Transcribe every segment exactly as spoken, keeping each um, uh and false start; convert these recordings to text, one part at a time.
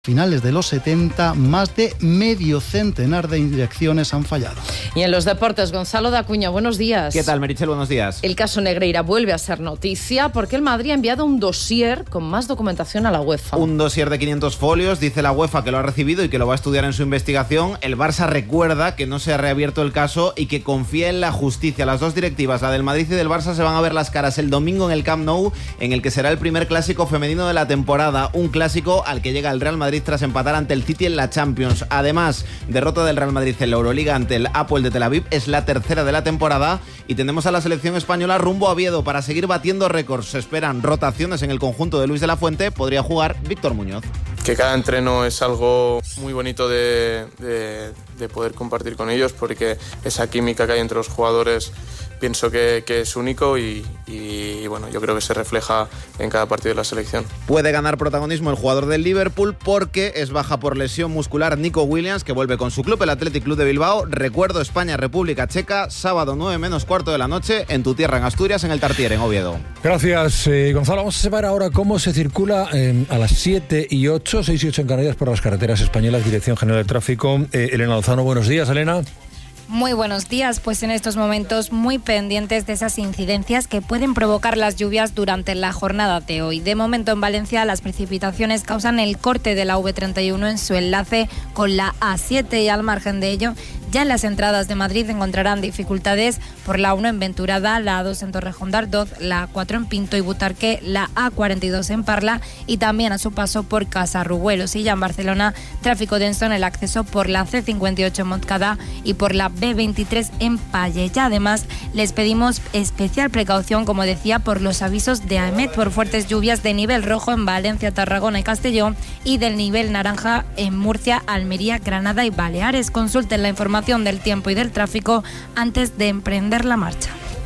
finales de los setenta, más de medio centenar de inyecciones han fallado. Y en los deportes, Gonzalo de Acuña, buenos días. ¿Qué tal, Meritxell? Buenos días. El caso Negreira vuelve a ser noticia porque el Madrid ha enviado un dossier con más documentación a la UEFA. Un dossier de quinientos folios, dice la UEFA que lo ha recibido y que lo va a estudiar en su investigación. El Barça recuerda que no se ha reabierto el caso y que confía en la justicia. Las dos directivas, la del Madrid y del Barça, se van a ver las caras el domingo en el Camp Nou, en el que será el primer clásico femenino de la temporada. Un clásico al que llega el Real Madrid tras empatar ante el City en la Champions. Además, derrota del Real Madrid en la Euroliga ante el Hapoel de Tel Aviv, es la tercera de la temporada, y tenemos a la selección española rumbo a Oviedo para seguir batiendo récords. Se esperan rotaciones en el conjunto de Luis de la Fuente, podría jugar Víctor Muñoz. Que cada entreno es algo muy bonito de, de, de poder compartir con ellos, porque esa química que hay entre los jugadores pienso que, que es único y, y bueno, yo creo que se refleja en cada partido de la selección. Puede ganar protagonismo el jugador del Liverpool porque es baja por lesión muscular Nico Williams, que vuelve con su club, el Athletic Club de Bilbao. Recuerdo, España, República Checa, sábado nueve menos cuarto de la noche, en tu tierra, en Asturias, en el Tartiere, en Oviedo. Gracias, eh, Gonzalo. Vamos a saber ahora cómo se circula eh, a las siete y ocho, seis y ocho en Canarias, por las carreteras españolas, Dirección General de Tráfico. Eh, Elena Lozano, buenos días, Elena. Muy buenos días, pues en estos momentos muy pendientes de esas incidencias que pueden provocar las lluvias durante la jornada de hoy. De momento en Valencia las precipitaciones causan el corte de la A V treinta y uno en su enlace con la A siete y al margen de ello, ya en las entradas de Madrid encontrarán dificultades por la uno en Venturada, la A dos en Torrejón de Ardoz, la A cuatro en Pinto y Butarque, la A cuarenta y dos en Parla y también a su paso por Casarrubuelos. Y ya en Barcelona, tráfico denso en el acceso por la C cincuenta y ocho en Montcada y por la B veintitrés en Pallejà. Además, les pedimos especial precaución, como decía, por los avisos de AEMET por fuertes lluvias de nivel rojo en Valencia, Tarragona y Castellón y del nivel naranja en Murcia, Almería, Granada y Baleares. Consulten la información del tiempo y del tráfico antes de emprender la marcha.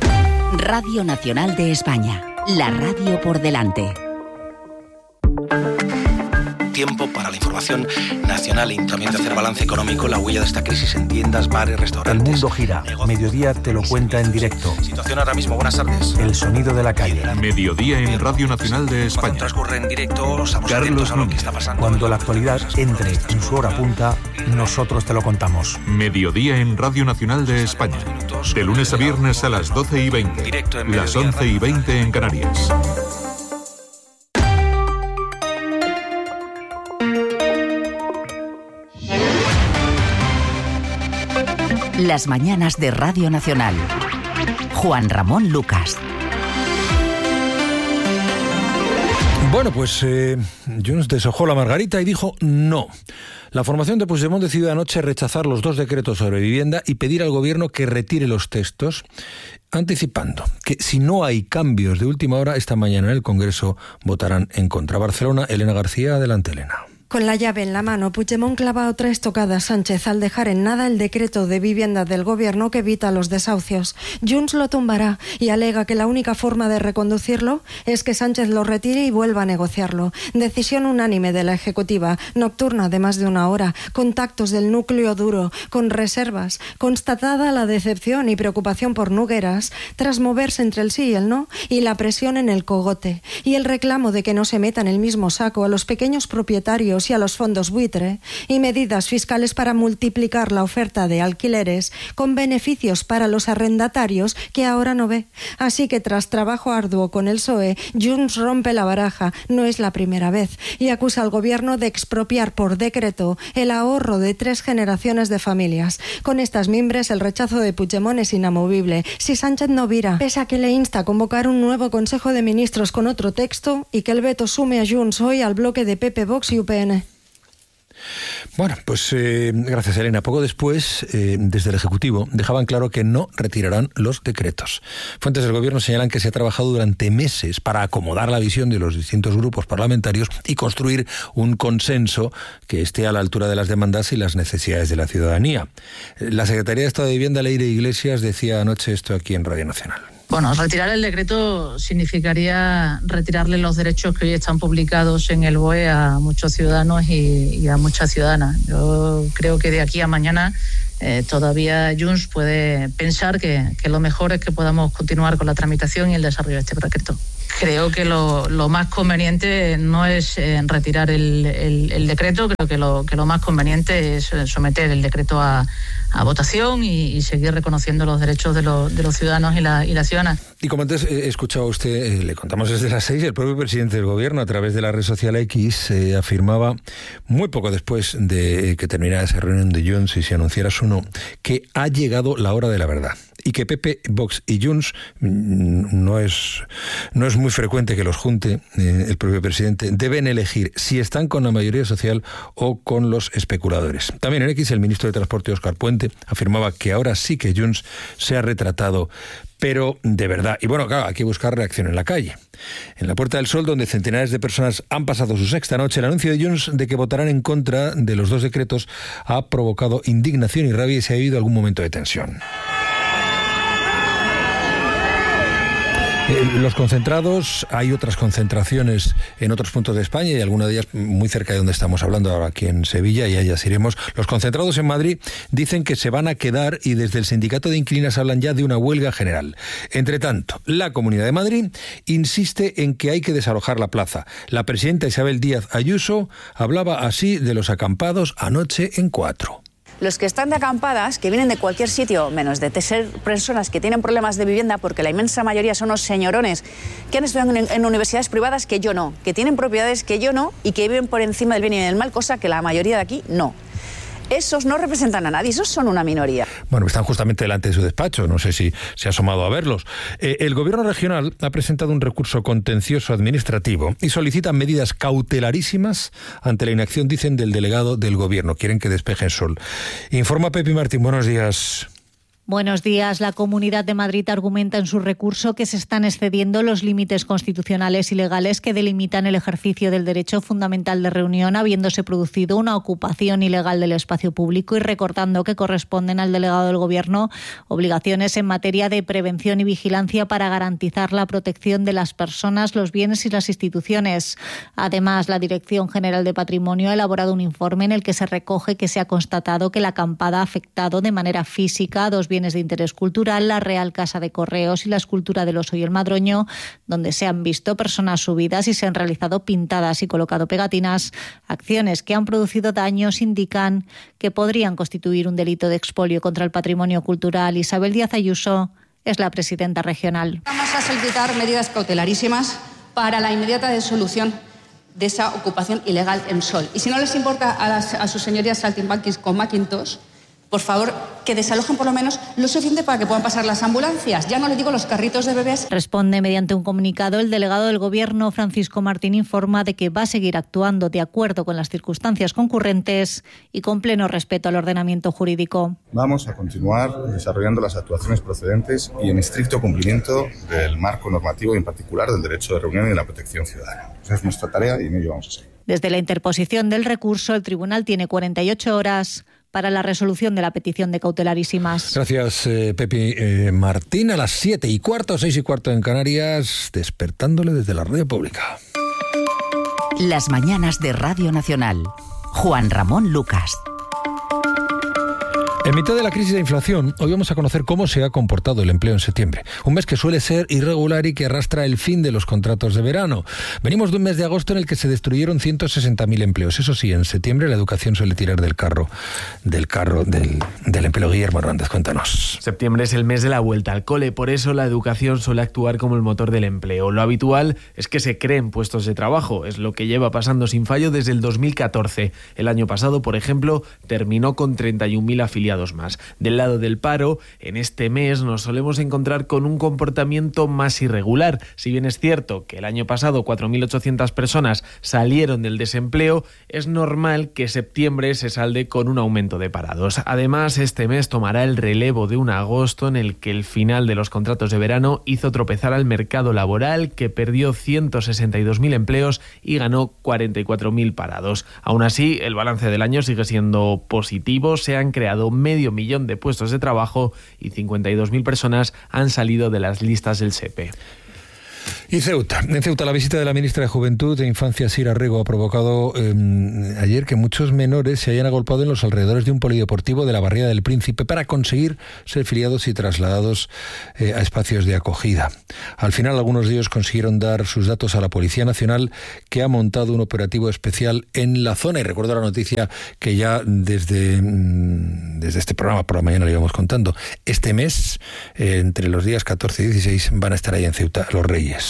Radio Nacional de España, la radio por delante. Tiempo para la información nacional y también de hacer balance económico, la huella de esta crisis en tiendas, bares, restaurantes. El mundo gira. Negocios, Mediodía te lo cuenta en directo. Situación ahora mismo, buenas tardes. El sonido de la calle. Mediodía en Radio Nacional de España. Cuando transcurre en directo, estamos atentos a lo que está pasando. Cuando la actualidad entre en su hora punta, nosotros te lo contamos. Mediodía en Radio Nacional de España. De lunes a viernes a las doce y veinte. Directo en las once y veinte en Canarias. Las mañanas de Radio Nacional. Juan Ramón Lucas. Bueno, pues eh, Junts deshojó la margarita y dijo no. La formación de Puigdemont decidió anoche rechazar los dos decretos sobre vivienda y pedir al gobierno que retire los textos, anticipando que si no hay cambios de última hora, esta mañana en el Congreso votarán en contra. Barcelona, Elena García, adelante, Elena. Con la llave en la mano, Puigdemont clava otra estocada a Sánchez al dejar en nada el decreto de vivienda del gobierno que evita los desahucios. Junts lo tumbará y alega que la única forma de reconducirlo es que Sánchez lo retire y vuelva a negociarlo. Decisión unánime de la Ejecutiva, nocturna de más de una hora, contactos del núcleo duro, con reservas, constatada la decepción y preocupación por Nogueras, tras moverse entre el sí y el no, y la presión en el cogote, y el reclamo de que no se meta en el mismo saco a los pequeños propietarios y a los fondos buitre, y medidas fiscales para multiplicar la oferta de alquileres con beneficios para los arrendatarios que ahora no ve. Así que tras trabajo arduo con el P S O E, Junts rompe la baraja, no es la primera vez, y acusa al gobierno de expropiar por decreto el ahorro de tres generaciones de familias. Con estas mimbres el rechazo de Puigdemont es inamovible. Si Sánchez no vira, pese a que le insta a convocar un nuevo Consejo de Ministros con otro texto y que el veto sume a Junts hoy al bloque de P P, Vox y U P N. Bueno, pues eh, gracias, Elena. Poco después, eh, desde el Ejecutivo, dejaban claro que no retirarán los decretos. Fuentes del Gobierno señalan que se ha trabajado durante meses para acomodar la visión de los distintos grupos parlamentarios y construir un consenso que esté a la altura de las demandas y las necesidades de la ciudadanía. La Secretaría de Estado de Vivienda, Leire Iglesias, decía anoche esto aquí en Radio Nacional. Bueno, retirar el decreto significaría retirarle los derechos que hoy están publicados en el B O E a muchos ciudadanos y, y a muchas ciudadanas. Yo creo que de aquí a mañana eh, todavía Junts puede pensar que, que lo mejor es que podamos continuar con la tramitación y el desarrollo de este decreto. creo que lo, lo más conveniente no es eh, retirar el, el, el decreto, creo que lo, que lo más conveniente es someter el decreto a, a votación y, y seguir reconociendo los derechos de, lo, de los ciudadanos y, la, y las ciudadanas. Y como antes eh, escuchaba usted, eh, le contamos desde las seis, el propio presidente del gobierno a través de la red social X eh, afirmaba, muy poco después de eh, que terminara esa reunión de Junts y se anunciara su no, que ha llegado la hora de la verdad. Y que P P, Vox y Junts, no es, no es muy frecuente que los junte eh, el propio presidente, deben elegir si están con la mayoría social o con los especuladores. También en X el ministro de Transporte, Óscar Puente, afirmaba que ahora sí que Junts se ha retratado, pero de verdad. Y bueno, claro, hay que buscar reacción en la calle. En la Puerta del Sol, donde centenares de personas han pasado su sexta noche, el anuncio de Junts de que votarán en contra de los dos decretos ha provocado indignación y rabia y se ha vivido algún momento de tensión. Eh, los concentrados, hay otras concentraciones en otros puntos de España y alguna de ellas muy cerca de donde estamos hablando ahora, aquí en Sevilla, y allá iremos. Los concentrados en Madrid dicen que se van a quedar y desde el sindicato de inquilinas hablan ya de una huelga general. Entre tanto, la Comunidad de Madrid insiste en que hay que desalojar la plaza. La presidenta Isabel Díaz Ayuso hablaba así de los acampados anoche en Cuatro. Los que están de acampadas, que vienen de cualquier sitio, menos de ser personas que tienen problemas de vivienda, porque la inmensa mayoría son unos señorones que han estudiado en, en universidades privadas que yo no, que tienen propiedades que yo no y que viven por encima del bien y del mal, cosa que la mayoría de aquí no. Esos no representan a nadie, esos son una minoría. Bueno, están justamente delante de su despacho, no sé si se ha asomado a verlos. Eh, el gobierno regional ha presentado un recurso contencioso administrativo y solicita medidas cautelarísimas ante la inacción, dicen, del delegado del gobierno. Quieren que despejen sol. Informa Pepi Martín, buenos días. Buenos días. La Comunidad de Madrid argumenta en su recurso que se están excediendo los límites constitucionales y legales que delimitan el ejercicio del derecho fundamental de reunión, habiéndose producido una ocupación ilegal del espacio público, y recordando que corresponden al delegado del Gobierno obligaciones en materia de prevención y vigilancia para garantizar la protección de las personas, los bienes y las instituciones. Además, la Dirección General de Patrimonio ha elaborado un informe en el que se recoge que se ha constatado que la acampada ha afectado de manera física a dos bienes bienes de interés cultural, la Real Casa de Correos y la escultura del Oso y el Madroño, donde se han visto personas subidas y se han realizado pintadas y colocado pegatinas. Acciones que han producido daños indican que podrían constituir un delito de expolio contra el patrimonio cultural. Isabel Díaz Ayuso es la presidenta regional. Vamos a solicitar medidas cautelarísimas para la inmediata disolución de esa ocupación ilegal en Sol. Y si no les importa a, las, a sus señorías saltimbanquis con Macintosh, por favor, que desalojen por lo menos lo suficiente para que puedan pasar las ambulancias. Ya no les digo los carritos de bebés. Responde mediante un comunicado. El delegado del Gobierno, Francisco Martín, informa de que va a seguir actuando de acuerdo con las circunstancias concurrentes y con pleno respeto al ordenamiento jurídico. Vamos a continuar desarrollando las actuaciones procedentes y en estricto cumplimiento del marco normativo y en particular del derecho de reunión y de la protección ciudadana. Esa es nuestra tarea y en ello vamos a seguir. Desde la interposición del recurso, el tribunal tiene cuarenta y ocho horas para la resolución de la petición de cautelarísimas. Gracias, eh, Pepi eh, Martín. A las siete y cuarto, seis y cuarto en Canarias, despertándole desde la radio pública. Las mañanas de Radio Nacional. Juan Ramón Lucas. En mitad de la crisis de inflación, hoy vamos a conocer cómo se ha comportado el empleo en septiembre. Un mes que suele ser irregular y que arrastra el fin de los contratos de verano. Venimos de un mes de agosto en el que se destruyeron ciento sesenta mil empleos. Eso sí, en septiembre la educación suele tirar del carro del carro del, del empleo. Guillermo Hernández, cuéntanos. Septiembre es el mes de la vuelta al cole, por eso la educación suele actuar como el motor del empleo. Lo habitual es que se creen puestos de trabajo, es lo que lleva pasando sin fallo desde el dos mil catorce. El año pasado, por ejemplo, terminó con treinta y un mil afiliados más. Del lado del paro, en este mes nos solemos encontrar con un comportamiento más irregular. Si bien es cierto que el año pasado cuatro mil ochocientas personas salieron del desempleo, es normal que septiembre se salde con un aumento de parados. Además, este mes tomará el relevo de un agosto en el que el final de los contratos de verano hizo tropezar al mercado laboral, que perdió ciento sesenta y dos mil empleos y ganó cuarenta y cuatro mil parados. Aún así, el balance del año sigue siendo positivo. Se han creado medio millón de puestos de trabajo y cincuenta y dos mil personas han salido de las listas del S E P E. Y Ceuta. En Ceuta, la visita de la ministra de Juventud e Infancia, Sira Rego, ha provocado eh, ayer que muchos menores se hayan agolpado en los alrededores de un polideportivo de la Barriada del Príncipe para conseguir ser filiados y trasladados eh, a espacios de acogida. Al final, algunos de ellos consiguieron dar sus datos a la Policía Nacional, que ha montado un operativo especial en la zona. Y recuerdo la noticia que ya desde, desde este programa por la mañana le íbamos contando. Este mes, eh, entre los días catorce y dieciséis, van a estar ahí en Ceuta los Reyes.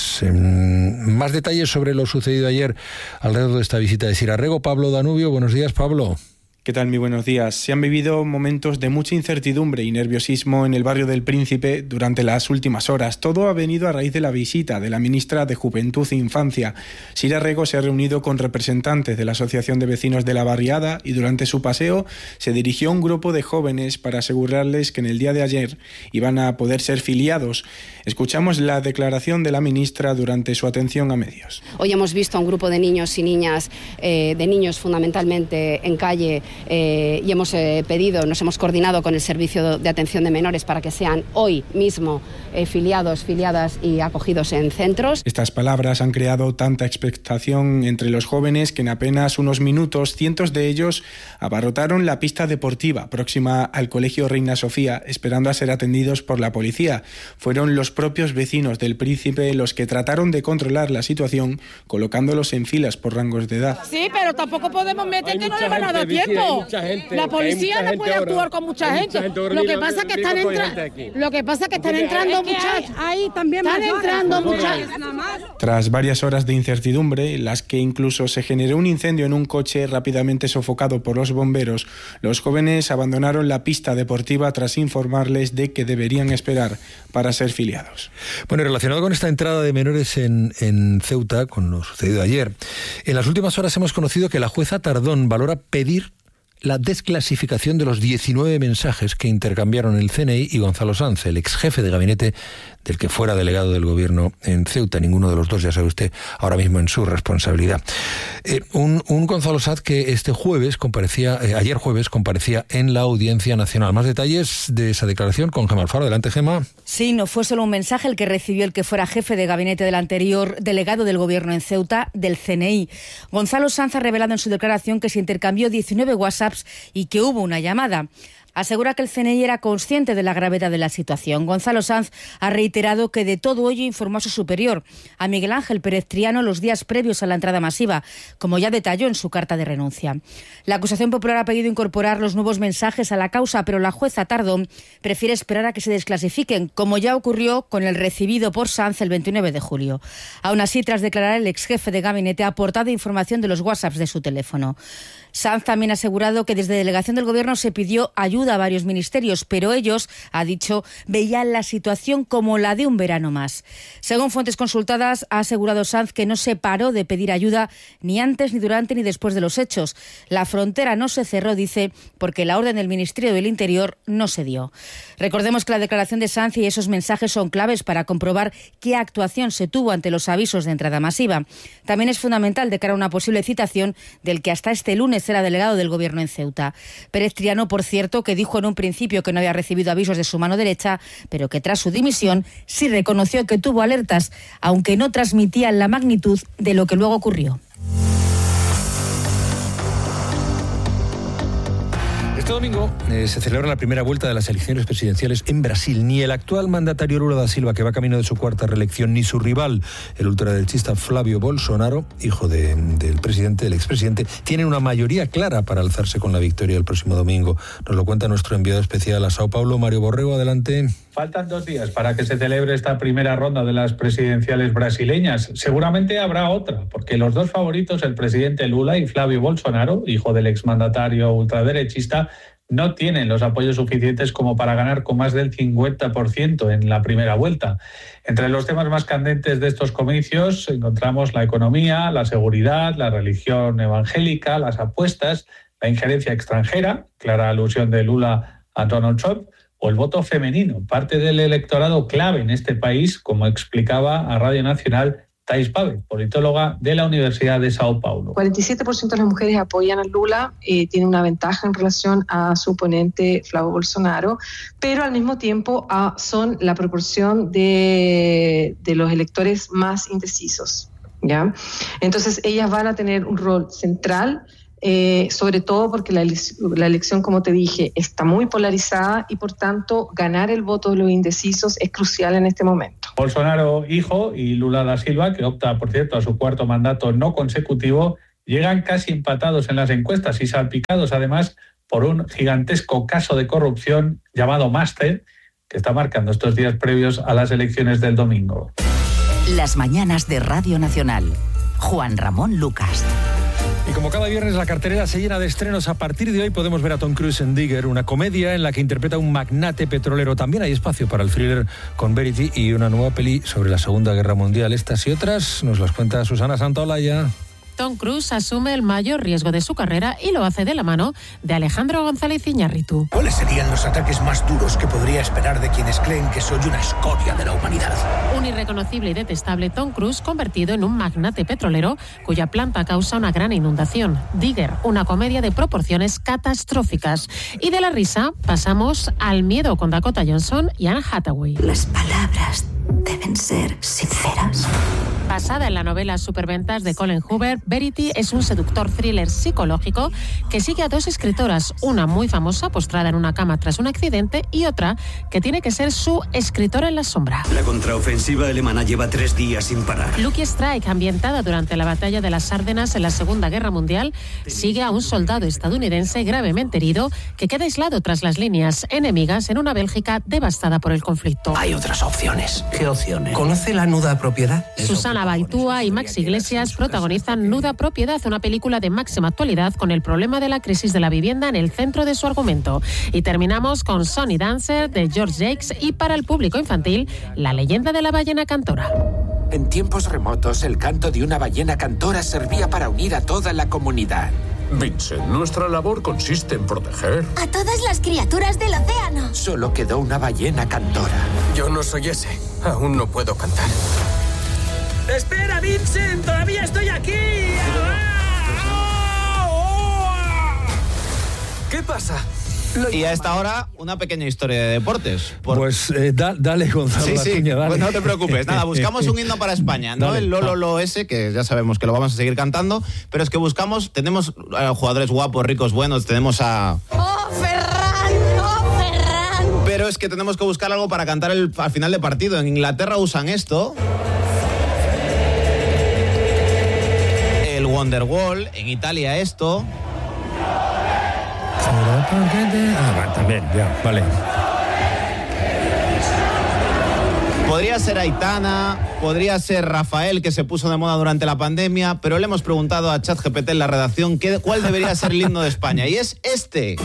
Más detalles sobre lo sucedido ayer alrededor de esta visita de Sira Rego. Pablo Danubio, buenos días, Pablo. ¿Qué tal? Muy buenos días. Se han vivido momentos de mucha incertidumbre y nerviosismo en el barrio del Príncipe durante las últimas horas. Todo ha venido a raíz de la visita de la ministra de Juventud e Infancia. Sira Rego se ha reunido con representantes de la Asociación de Vecinos de la Barriada y durante su paseo se dirigió a un grupo de jóvenes para asegurarles que en el día de ayer iban a poder ser filiados. Escuchamos la declaración de la ministra durante su atención a medios. Hoy hemos visto a un grupo de niños y niñas, eh, de niños fundamentalmente en calle, Eh, y hemos eh, pedido, nos hemos coordinado con el Servicio de Atención de Menores para que sean hoy mismo eh, filiados, filiadas y acogidos en centros. Estas palabras han creado tanta expectación entre los jóvenes que en apenas unos minutos cientos de ellos abarrotaron la pista deportiva próxima al Colegio Reina Sofía, esperando a ser atendidos por la policía. Fueron los propios vecinos del Príncipe los que trataron de controlar la situación, colocándolos en filas por rangos de edad. Sí, pero tampoco podemos meter que no le van a dar tiempo. Gente, la policía no puede actuar ahora, con mucha gente. gente lo que pasa es que están entrando, lo que pasa es que están entrando muchachos. Ahí también están entrando muchachos. Tras varias horas de incertidumbre, en las que incluso se generó un incendio en un coche rápidamente sofocado por los bomberos, los jóvenes abandonaron la pista deportiva tras informarles de que deberían esperar para ser filiados. Bueno, y relacionado con esta entrada de menores en, en Ceuta, con lo sucedido ayer, en las últimas horas hemos conocido que la jueza Tardón valora pedir la desclasificación de los diecinueve mensajes que intercambiaron el C N I y Gonzalo Sanz, el ex jefe de gabinete del que fuera delegado del gobierno en Ceuta. Ninguno de los dos, ya sabe usted, ahora mismo en su responsabilidad. Eh, un, un Gonzalo Sanz que este jueves comparecía, eh, ayer jueves comparecía en la Audiencia Nacional. Más detalles de esa declaración con Gemma Alfaro. Adelante, Gemma. Sí, no fue solo un mensaje el que recibió el que fuera jefe de gabinete del anterior delegado del gobierno en Ceuta, del C N I. Gonzalo Sanz ha revelado en su declaración que se intercambió diecinueve WhatsApps y que hubo una llamada. Asegura que el C N I era consciente de la gravedad de la situación. Gonzalo Sanz ha reiterado que de todo ello informó a su superior, a Miguel Ángel Pérez Triano, los días previos a la entrada masiva, como ya detalló en su carta de renuncia. La acusación popular ha pedido incorporar los nuevos mensajes a la causa, pero la jueza Tardón prefiere esperar a que se desclasifiquen, como ya ocurrió con el recibido por Sanz el veintinueve de julio. Aún así, tras declarar, el ex jefe de gabinete ha aportado información de los WhatsApps de su teléfono. Sanz también ha asegurado que desde delegación del gobierno se pidió ayuda a varios ministerios, pero ellos, ha dicho, veían la situación como la de un verano más. Según fuentes consultadas, ha asegurado Sanz que no se paró de pedir ayuda ni antes, ni durante, ni después de los hechos. La frontera no se cerró, dice, porque la orden del Ministerio del Interior no se dio. Recordemos que la declaración de Sanz y esos mensajes son claves para comprobar qué actuación se tuvo ante los avisos de entrada masiva. También es fundamental de cara a una posible citación del que hasta este lunes era delegado del gobierno en Ceuta. Pérez Triano, por cierto, que dijo en un principio que no había recibido avisos de su mano derecha, pero que tras su dimisión sí reconoció que tuvo alertas, aunque no transmitían la magnitud de lo que luego ocurrió. Este domingo eh, se celebra la primera vuelta de las elecciones presidenciales en Brasil. Ni el actual mandatario Lula da Silva, que va camino de su cuarta reelección, ni su rival, el ultraderechista Flávio Bolsonaro, hijo de, del presidente, del expresidente, tienen una mayoría clara para alzarse con la victoria el próximo domingo. Nos lo cuenta nuestro enviado especial a Sao Paulo, Mario Borrego. Adelante. Faltan dos días para que se celebre esta primera ronda de las presidenciales brasileñas. Seguramente habrá otra, porque los dos favoritos, el presidente Lula y Flávio Bolsonaro, hijo del exmandatario ultraderechista, no tienen los apoyos suficientes como para ganar con más del cincuenta por ciento en la primera vuelta. Entre los temas más candentes de estos comicios encontramos la economía, la seguridad, la religión evangélica, las apuestas, la injerencia extranjera, clara alusión de Lula a Donald Trump, o el voto femenino, parte del electorado clave en este país, como explicaba a Radio Nacional Thais Pave, politóloga de la Universidad de Sao Paulo. cuarenta y siete por ciento de las mujeres apoyan a Lula, eh, tiene una ventaja en relación a su oponente Flávio Bolsonaro, pero al mismo tiempo ah, son la proporción de, de los electores más indecisos, ¿ya? Entonces ellas van a tener un rol central, Eh, sobre todo porque la, la elección, como te dije, está muy polarizada y por tanto ganar el voto de los indecisos es crucial en este momento. Bolsonaro hijo y Lula da Silva, que opta, por cierto, a su cuarto mandato no consecutivo, llegan casi empatados en las encuestas y salpicados además por un gigantesco caso de corrupción llamado Master, que está marcando estos días previos a las elecciones del domingo. Las mañanas de Radio Nacional. Juan Ramón Lucas. Y como cada viernes la cartelera se llena de estrenos, a partir de hoy podemos ver a Tom Cruise en Digger, una comedia en la que interpreta a un magnate petrolero. También hay espacio para el thriller con Verity y una nueva peli sobre la Segunda Guerra Mundial. Estas y otras nos las cuenta Susana Santaolalla. Tom Cruise asume el mayor riesgo de su carrera y lo hace de la mano de Alejandro González Iñárritu. ¿Cuáles serían los ataques más duros que podría esperar de quienes creen que soy una escoria de la humanidad? Un irreconocible y detestable Tom Cruise convertido en un magnate petrolero cuya planta causa una gran inundación. Digger, una comedia de proporciones catastróficas. Y de la risa pasamos al miedo con Dakota Johnson y Anne Hathaway. Las palabras deben ser sinceras. Basada en la novela Superventas de Colin Hoover, Verity es un seductor thriller psicológico que sigue a dos escritoras, una muy famosa postrada en una cama tras un accidente y otra que tiene que ser su escritora en la sombra. La contraofensiva alemana lleva tres días sin parar. Lucky Strike, ambientada durante la batalla de las Ardenas en la Segunda Guerra Mundial, sigue a un soldado estadounidense gravemente herido que queda aislado tras las líneas enemigas en una Bélgica devastada por el conflicto. Hay otras opciones. ¿Qué opciones? ¿Conoce la nuda propiedad? Susana Baitúa y Max Iglesias protagonizan Nuda Propiedad, una película de máxima actualidad con el problema de la crisis de la vivienda en el centro de su argumento. Y terminamos con Sonny Dancer de George Jakes y para el público infantil, La leyenda de la ballena cantora. En tiempos remotos, el canto de una ballena cantora servía para unir a toda la comunidad. Vincent, nuestra labor consiste en proteger a todas las criaturas del océano. Solo quedó una ballena cantora. Yo no soy ese. Aún no puedo cantar. ¡Espera, Vincent! ¡Todavía estoy aquí! ¿Qué pasa? Y a esta hora, una pequeña historia de deportes. Por... Pues eh, da, dale, Gonzalo. Sí, sí, Acuña, dale. Pues no te preocupes. Nada, buscamos un himno para España. No Dale, el Lolo va. Lo ese, que ya sabemos que lo vamos a seguir cantando, pero es que buscamos, tenemos a jugadores guapos, ricos, buenos, tenemos a... ¡Oh, Ferran! ¡Oh, Ferran! Pero es que tenemos que buscar algo para cantar el, al final de partido. En Inglaterra usan esto... Wonderwall, en Italia esto. Ah, vale, también, ya, vale. Podría ser Aitana, podría ser Rafael, que se puso de moda durante la pandemia, pero le hemos preguntado a ChatGPT en la redacción qué, cuál debería ser el himno de España, y es este.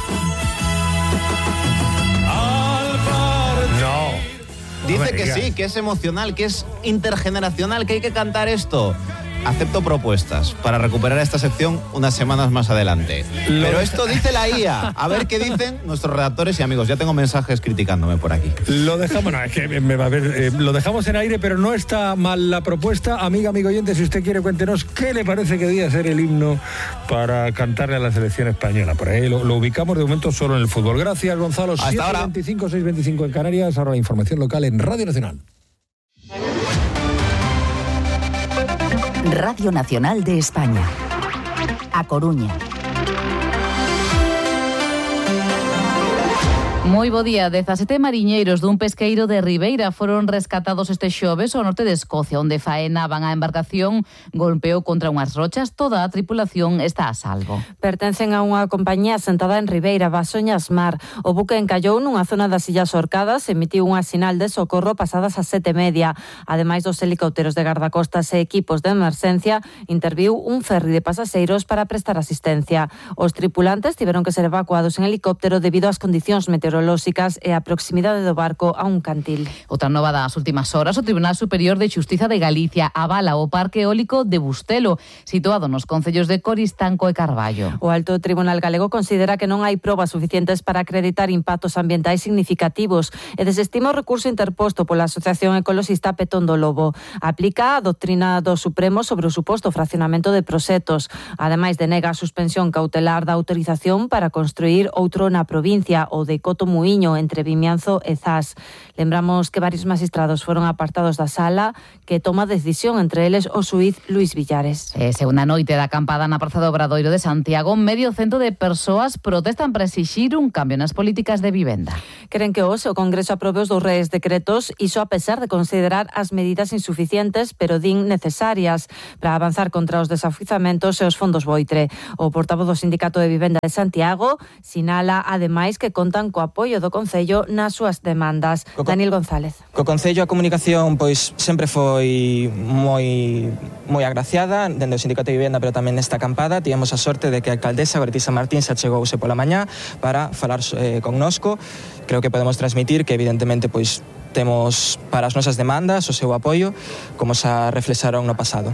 No. Dice No que sí, que es emocional, que es intergeneracional, que hay que cantar esto. Acepto propuestas para recuperar esta sección unas semanas más adelante. Lo Pero de... esto dice la I A. A ver qué dicen nuestros redactores y amigos. Ya tengo mensajes criticándome por aquí. Lo dejamos, no, es que me va a ver, eh, lo dejamos en aire, pero no está mal la propuesta. Amiga, amigo oyente, si usted quiere, cuéntenos qué le parece que debía ser el himno para cantarle a la selección española. Por ahí lo, lo ubicamos de momento solo en el fútbol. Gracias, Gonzalo. Hasta ahora. siete veinticinco, seis veinticinco en Canarias. Ahora la información local en Radio Nacional. Radio Nacional de España. A Coruña. Moi bo día. dezasete mariñeiros dun pesqueiro de Ribeira foron rescatados este xoves ao norte de Escocia, onde faenaban a embarcación golpeou contra unhas rochas. Toda a tripulación está a salvo. Pertencen a unha compañía sentada en Ribeira, Basoñas Mar. O buque encallou nunha zona das Illas Orcadas e emitiu unha sinal de socorro pasadas as sete e media. Ademais dos helicópteros de gardacostas e equipos de emerxencia, interviu un ferry de pasaxeiros para prestar asistencia. Os tripulantes tiveron que ser evacuados en helicóptero debido ás condicións meteorológicas meteorolóxicas e a proximidade do barco a un cantil. Outra nova das últimas horas, o Tribunal Superior de Xustiza de Galicia avala o parque eólico de Bustelo, situado nos concellos de Coristanco e Carballo. O Alto Tribunal Galego considera que non hai probas suficientes para acreditar impactos ambientais significativos e desestima o recurso interposto pola Asociación Ecoloxista Petón do Lobo. Aplica a doutrina do Supremo sobre o suposto fraccionamento de proxectos. Ademais, denega a suspensión cautelar da autorización para construir outro na provincia, o de Coto Muiño, entre Vimianzo e Zas. Lembramos que varios magistrados foron apartados da sala que toma decisión, entre eles o xuíz Luís Villares. E segunda noite da acampada na Praza do Obradoiro de Santiago, medio cento de persoas protestan para exixir un cambio nas políticas de vivenda. Queren que hoxe o Congreso aprobe os dous reis decretos, iso a pesar de considerar as medidas insuficientes, pero din necesarias para avanzar contra os desafiuzamentos e os fondos Boitre. O portavoz do Sindicato de Vivenda de Santiago sinala, ademais, que contan co apoio do Concello nas súas demandas. Co Daniel González. Co Concello a comunicación pois sempre foi moi moi agraciada dende o Sindicato de Vivenda, pero tamén nesta acampada tivemos a sorte de que a alcaldesa Goretiza Martín se achegouse pola mañá para falar eh, connosco. Creo que podemos transmitir que evidentemente pois temos para as nosas demandas o seu apoio, como xa reflexaron no pasado.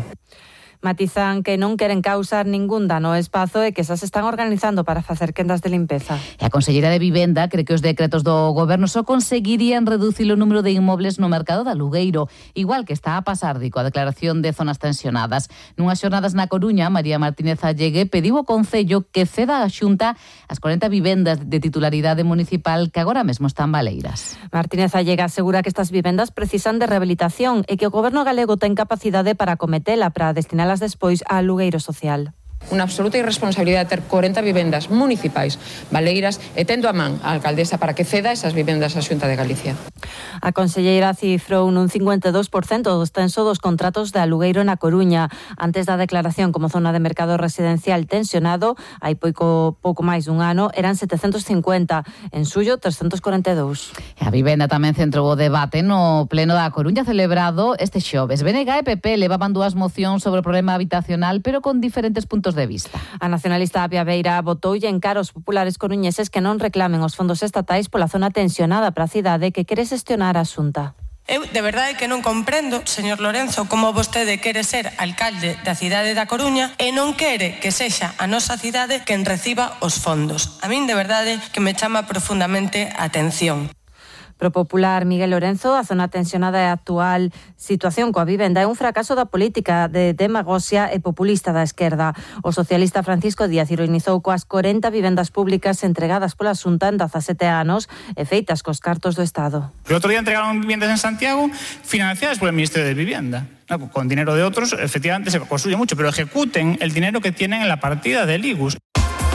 Matizan que non queren causar ningún dano ao espazo e que xa se están organizando para facer quendas de limpeza. E a Conselleira de Vivenda cree que os decretos do Goberno só conseguirían reducir o número de inmobles no mercado de alugueiro, igual que está a pasar di coa declaración de zonas tensionadas. Nunhas xornadas na Coruña, María Martínez Allegue pediu ao Concello que ceda a Xunta as corenta vivendas de titularidade municipal que agora mesmo están baleiras. Martínez Allegue asegura que estas vivendas precisan de rehabilitación e que o Goberno galego ten capacidade para acometela para destinar las despois a alugueiro social. Unha absoluta irresponsabilidade ter corenta vivendas municipais baleiras e tendo a man a alcaldesa para que ceda esas vivendas á Xunta de Galicia. A conselleira cifrou nun cincuenta e dous por cento do extenso dos contratos de alugueiro na Coruña. Antes da declaración como zona de mercado residencial tensionado, hai pouco, pouco máis dun ano, eran setecentos cincuenta, en suyo trescentos corenta e dous. E a vivenda tamén centrou o debate no pleno da Coruña celebrado este xoves. B N G e P P levaban dúas mocións sobre o problema habitacional, pero con diferentes puntos de vista. A nacionalista Apia Beira votoulle en cara aos populares coruñeses que non reclamen os fondos estatais pola zona tensionada para a cidade que quere xestionar a Xunta. Eu de verdade que non comprendo, señor Lorenzo, como vostede quere ser alcalde da cidade da Coruña e non quere que sexa a nosa cidade quen reciba os fondos. A min de verdade que me chama profundamente a atención. Pro popular Miguel Lorenzo, a zona tensionada e a actual situación coa vivenda é un fracaso da política de demagoxia e populista da esquerda. O socialista Francisco Díaz ironizou coas corenta vivendas públicas entregadas pola Xunta en dezasete anos e feitas cos cartos do Estado. El otro día entregaron viviendas en Santiago financiadas por el Ministerio de Vivienda. No, con dinero de otros, efectivamente se construye mucho, pero ejecuten el dinero que tienen en la partida del I G U S.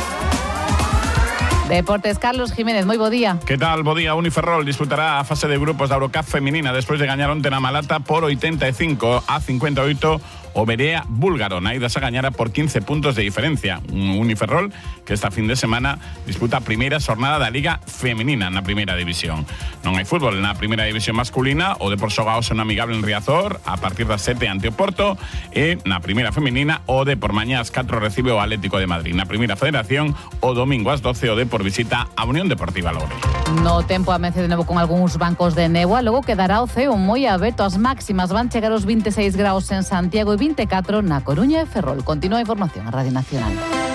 Deportes, Carlos Jiménez, moi bo día. Que tal, bo día? Uniferrol disputará a fase de grupos da Eurocup feminina despois de gañar onte na Malata por oitenta e cinco a cincuenta e oito o Berea búlgaro. Na ida se gañara por quince puntos de diferencia. Un Uniferrol que esta fin de semana disputa a primeira xornada da Liga Femenina na primeira división. Non hai fútbol na primeira división masculina, o Depor xoga hoxe un amigable en Riazor a partir das sete ante o Porto, e na primeira femenina o Depor mañá ás catro recibe o Atlético de Madrid. Na primeira federación o domingo ás doce o Depor visita a Unión Deportiva Loure. No tempo amece de novo con algúns bancos de néboa, logo quedará o ceo moi aberto. As máximas van chegar aos vinte e seis graus en Santiago e vinte e catro na Coruña e Ferrol. Continúa a información a Radio Nacional.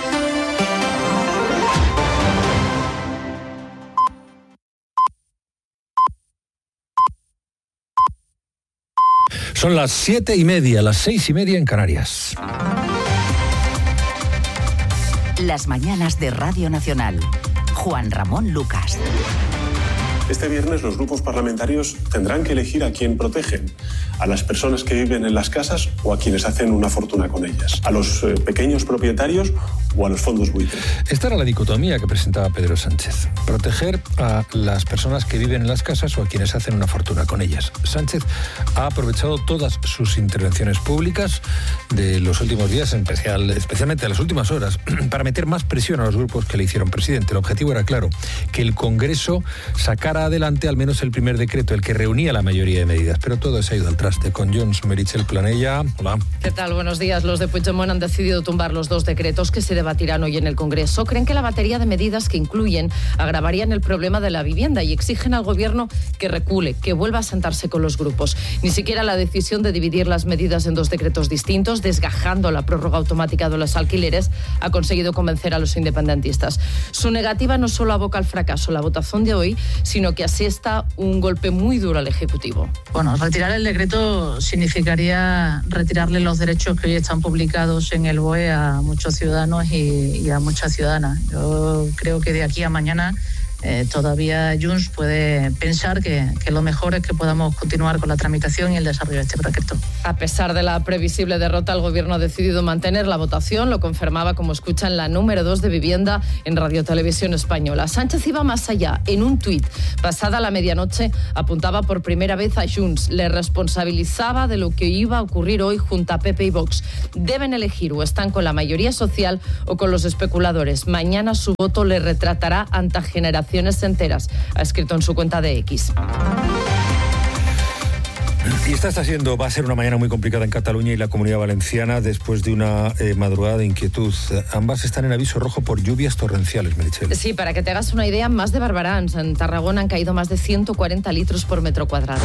Son las siete y media, las seis y media en Canarias. Las mañanas de Radio Nacional. Juan Ramón Lucas. Este viernes los grupos parlamentarios tendrán que elegir a quién protegen, a las personas que viven en las casas o a quienes hacen una fortuna con ellas, a los eh, pequeños propietarios o a los fondos buitre. Esta era la dicotomía que presentaba Pedro Sánchez: proteger a las personas que viven en las casas o a quienes hacen una fortuna con ellas. Sánchez ha aprovechado todas sus intervenciones públicas de los últimos días, en especial, especialmente de las últimas horas, para meter más presión a los grupos que le hicieron presidente. El objetivo era claro: que el Congreso sacara adelante al menos el primer decreto, el que reunía la mayoría de medidas. Pero todo se ha ido al traste. Con Jones Meritxell Planella. Hola. ¿Qué tal? Buenos días. Los de Puigdemont han decidido tumbar los dos decretos que se debatirán hoy en el Congreso. Creen que la batería de medidas que incluyen agravarían el problema de la vivienda y exigen al Gobierno que recule, que vuelva a sentarse con los grupos. Ni siquiera la decisión de dividir las medidas en dos decretos distintos, desgajando la prórroga automática de los alquileres, ha conseguido convencer a los independentistas. Su negativa no solo aboca al fracaso la votación de hoy, sino que asesta un golpe muy duro al Ejecutivo. Bueno, retirar el decreto significaría retirarle los derechos que hoy están publicados en el B O E a muchos ciudadanos y, y a muchas ciudadanas. Yo creo que de aquí a mañana Eh, todavía Junts puede pensar que, que lo mejor es que podamos continuar con la tramitación y el desarrollo de este decreto. A pesar de la previsible derrota, el Gobierno ha decidido mantener la votación. Lo confirmaba, como escuchan, la número dos de Vivienda en Radio Televisión Española. Sánchez iba más allá. En un tuit, pasada la medianoche, apuntaba por primera vez a Junts. Le responsabilizaba de lo que iba a ocurrir hoy junto a P P y Vox. Deben elegir o están con la mayoría social o con los especuladores. Mañana su voto le retratará ante generaciones enteras, ha escrito en su cuenta de X. Y esta está siendo, va a ser una mañana muy complicada en Cataluña y la Comunidad Valenciana después de una eh, madrugada de inquietud. Ambas están en aviso rojo por lluvias torrenciales, Meritxell. Sí, para que te hagas una idea, más de Barbarans. En Tarragona han caído más de ciento cuarenta litros por metro cuadrado.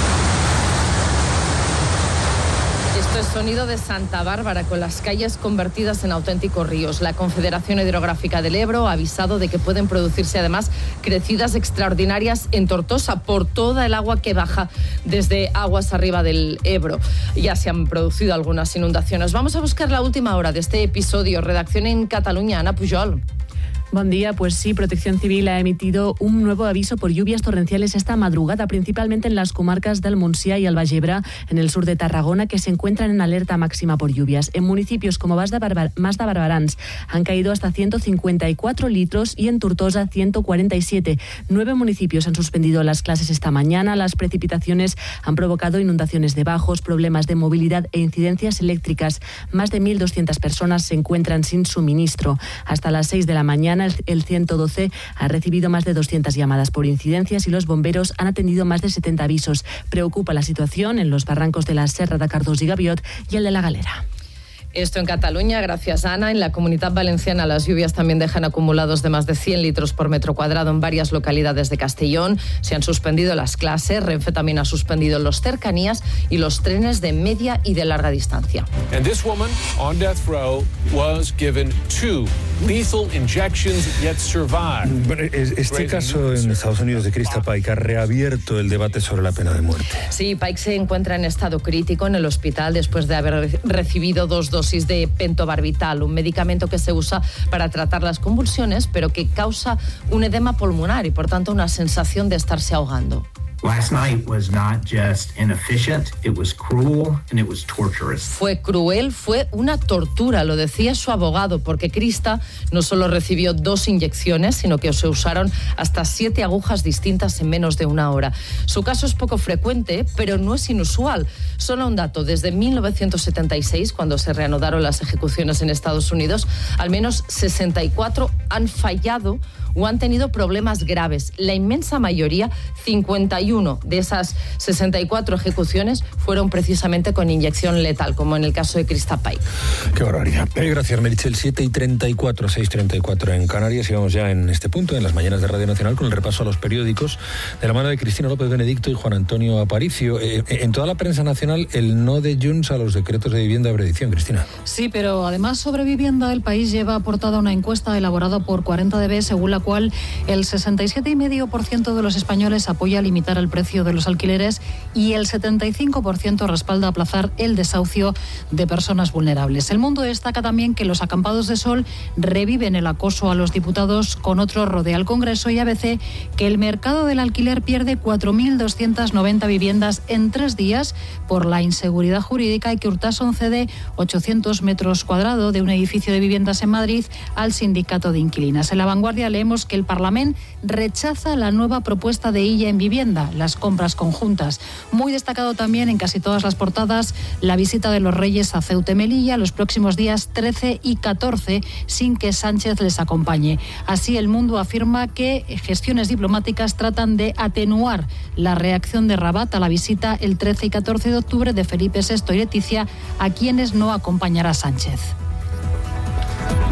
Esto es sonido de Santa Bárbara, con las calles convertidas en auténticos ríos. La Confederación Hidrográfica del Ebro ha avisado de que pueden producirse además crecidas extraordinarias en Tortosa por toda el agua que baja desde aguas arriba del Ebro. Ya se han producido algunas inundaciones. Vamos a buscar la última hora de este episodio. Redacción en Cataluña, Ana Pujol. Buen día, pues sí, Protección Civil ha emitido un nuevo aviso por lluvias torrenciales esta madrugada, principalmente en las comarcas del Montsià y el Baix Ebre, en el sur de Tarragona, que se encuentran en alerta máxima por lluvias. En municipios como Mas de, Barbar Mas de Barberans han caído hasta ciento cincuenta y cuatro litros y en Tortosa ciento cuarenta y siete. Nueve municipios han suspendido las clases esta mañana. Las precipitaciones han provocado inundaciones de bajos, problemas de movilidad e incidencias eléctricas. Más de mil doscientas personas se encuentran sin suministro. Hasta las seis de la mañana, el ciento doce ha recibido más de doscientas llamadas por incidencias y los bomberos han atendido más de setenta avisos. Preocupa la situación en los barrancos de la Serra de Cardós y Gaviot y el de la Galera. Esto en Cataluña, gracias Ana. En la Comunidad Valenciana las lluvias también dejan acumulados de más de cien litros por metro cuadrado en varias localidades de Castellón. Se han suspendido las clases, Renfe también ha suspendido los cercanías y los trenes de media y de larga distancia. And this woman on death row was given two lethal injections yet survived. Bueno, este caso en Estados Unidos de Krista Paik ha reabierto el debate sobre la pena de muerte. Sí, Paik se encuentra en estado crítico en el hospital después de haber recibido dos dosis de pentobarbital, un medicamento que se usa para tratar las convulsiones, pero que causa un edema pulmonar y, por tanto, una sensación de estarse ahogando. Last night was not just inefficient, it was cruel and it was torturous. Fue cruel, fue una tortura, lo decía su abogado, porque Krista no solo recibió dos inyecciones, sino que se usaron hasta siete agujas distintas en menos de una hora. Su caso es poco frecuente, pero no es inusual. Solo un dato, desde mil novecientos setenta y seis, cuando se reanudaron las ejecuciones en Estados Unidos, al menos sesenta y cuatro han fallado o han tenido problemas graves. La inmensa mayoría, cincuenta y uno de esas sesenta y cuatro ejecuciones, fueron precisamente con inyección letal, como en el caso de Krista Paik. Qué barbaridad. Eh, gracias, Meritxell. siete y treinta y cuatro, seis y treinta y cuatro en Canarias. Y vamos ya en este punto, en las mañanas de Radio Nacional, con el repaso a los periódicos de la mano de Cristina López Benedicto y Juan Antonio Aparicio. Eh, en toda la prensa nacional, el no de Junts a los decretos de vivienda de predicción, Cristina. Sí, pero además sobre vivienda, el País lleva aportada una encuesta elaborada por cuarenta D B, según la cual el sesenta y siete coma cinco por ciento de los españoles apoya limitar el precio de los alquileres y el setenta y cinco por ciento respalda aplazar el desahucio de personas vulnerables. El Mundo destaca también que los acampados de sol reviven el acoso a los diputados, con otro rodea al Congreso, y A B C que el mercado del alquiler pierde cuatro mil doscientas noventa viviendas en tres días por la inseguridad jurídica y que Urtasun cede ochocientos metros cuadrados de un edificio de viviendas en Madrid al sindicato de inquilinas. En La Vanguardia leemos que el Parlamento rechaza la nueva propuesta de Illa en vivienda, las compras conjuntas. Muy destacado también en casi todas las portadas la visita de los Reyes a Ceuta y Melilla los próximos días trece y catorce, sin que Sánchez les acompañe. Así, El Mundo afirma que gestiones diplomáticas tratan de atenuar la reacción de Rabat a la visita el trece y catorce de octubre de Felipe sexto y Leticia, a quienes no acompañará Sánchez.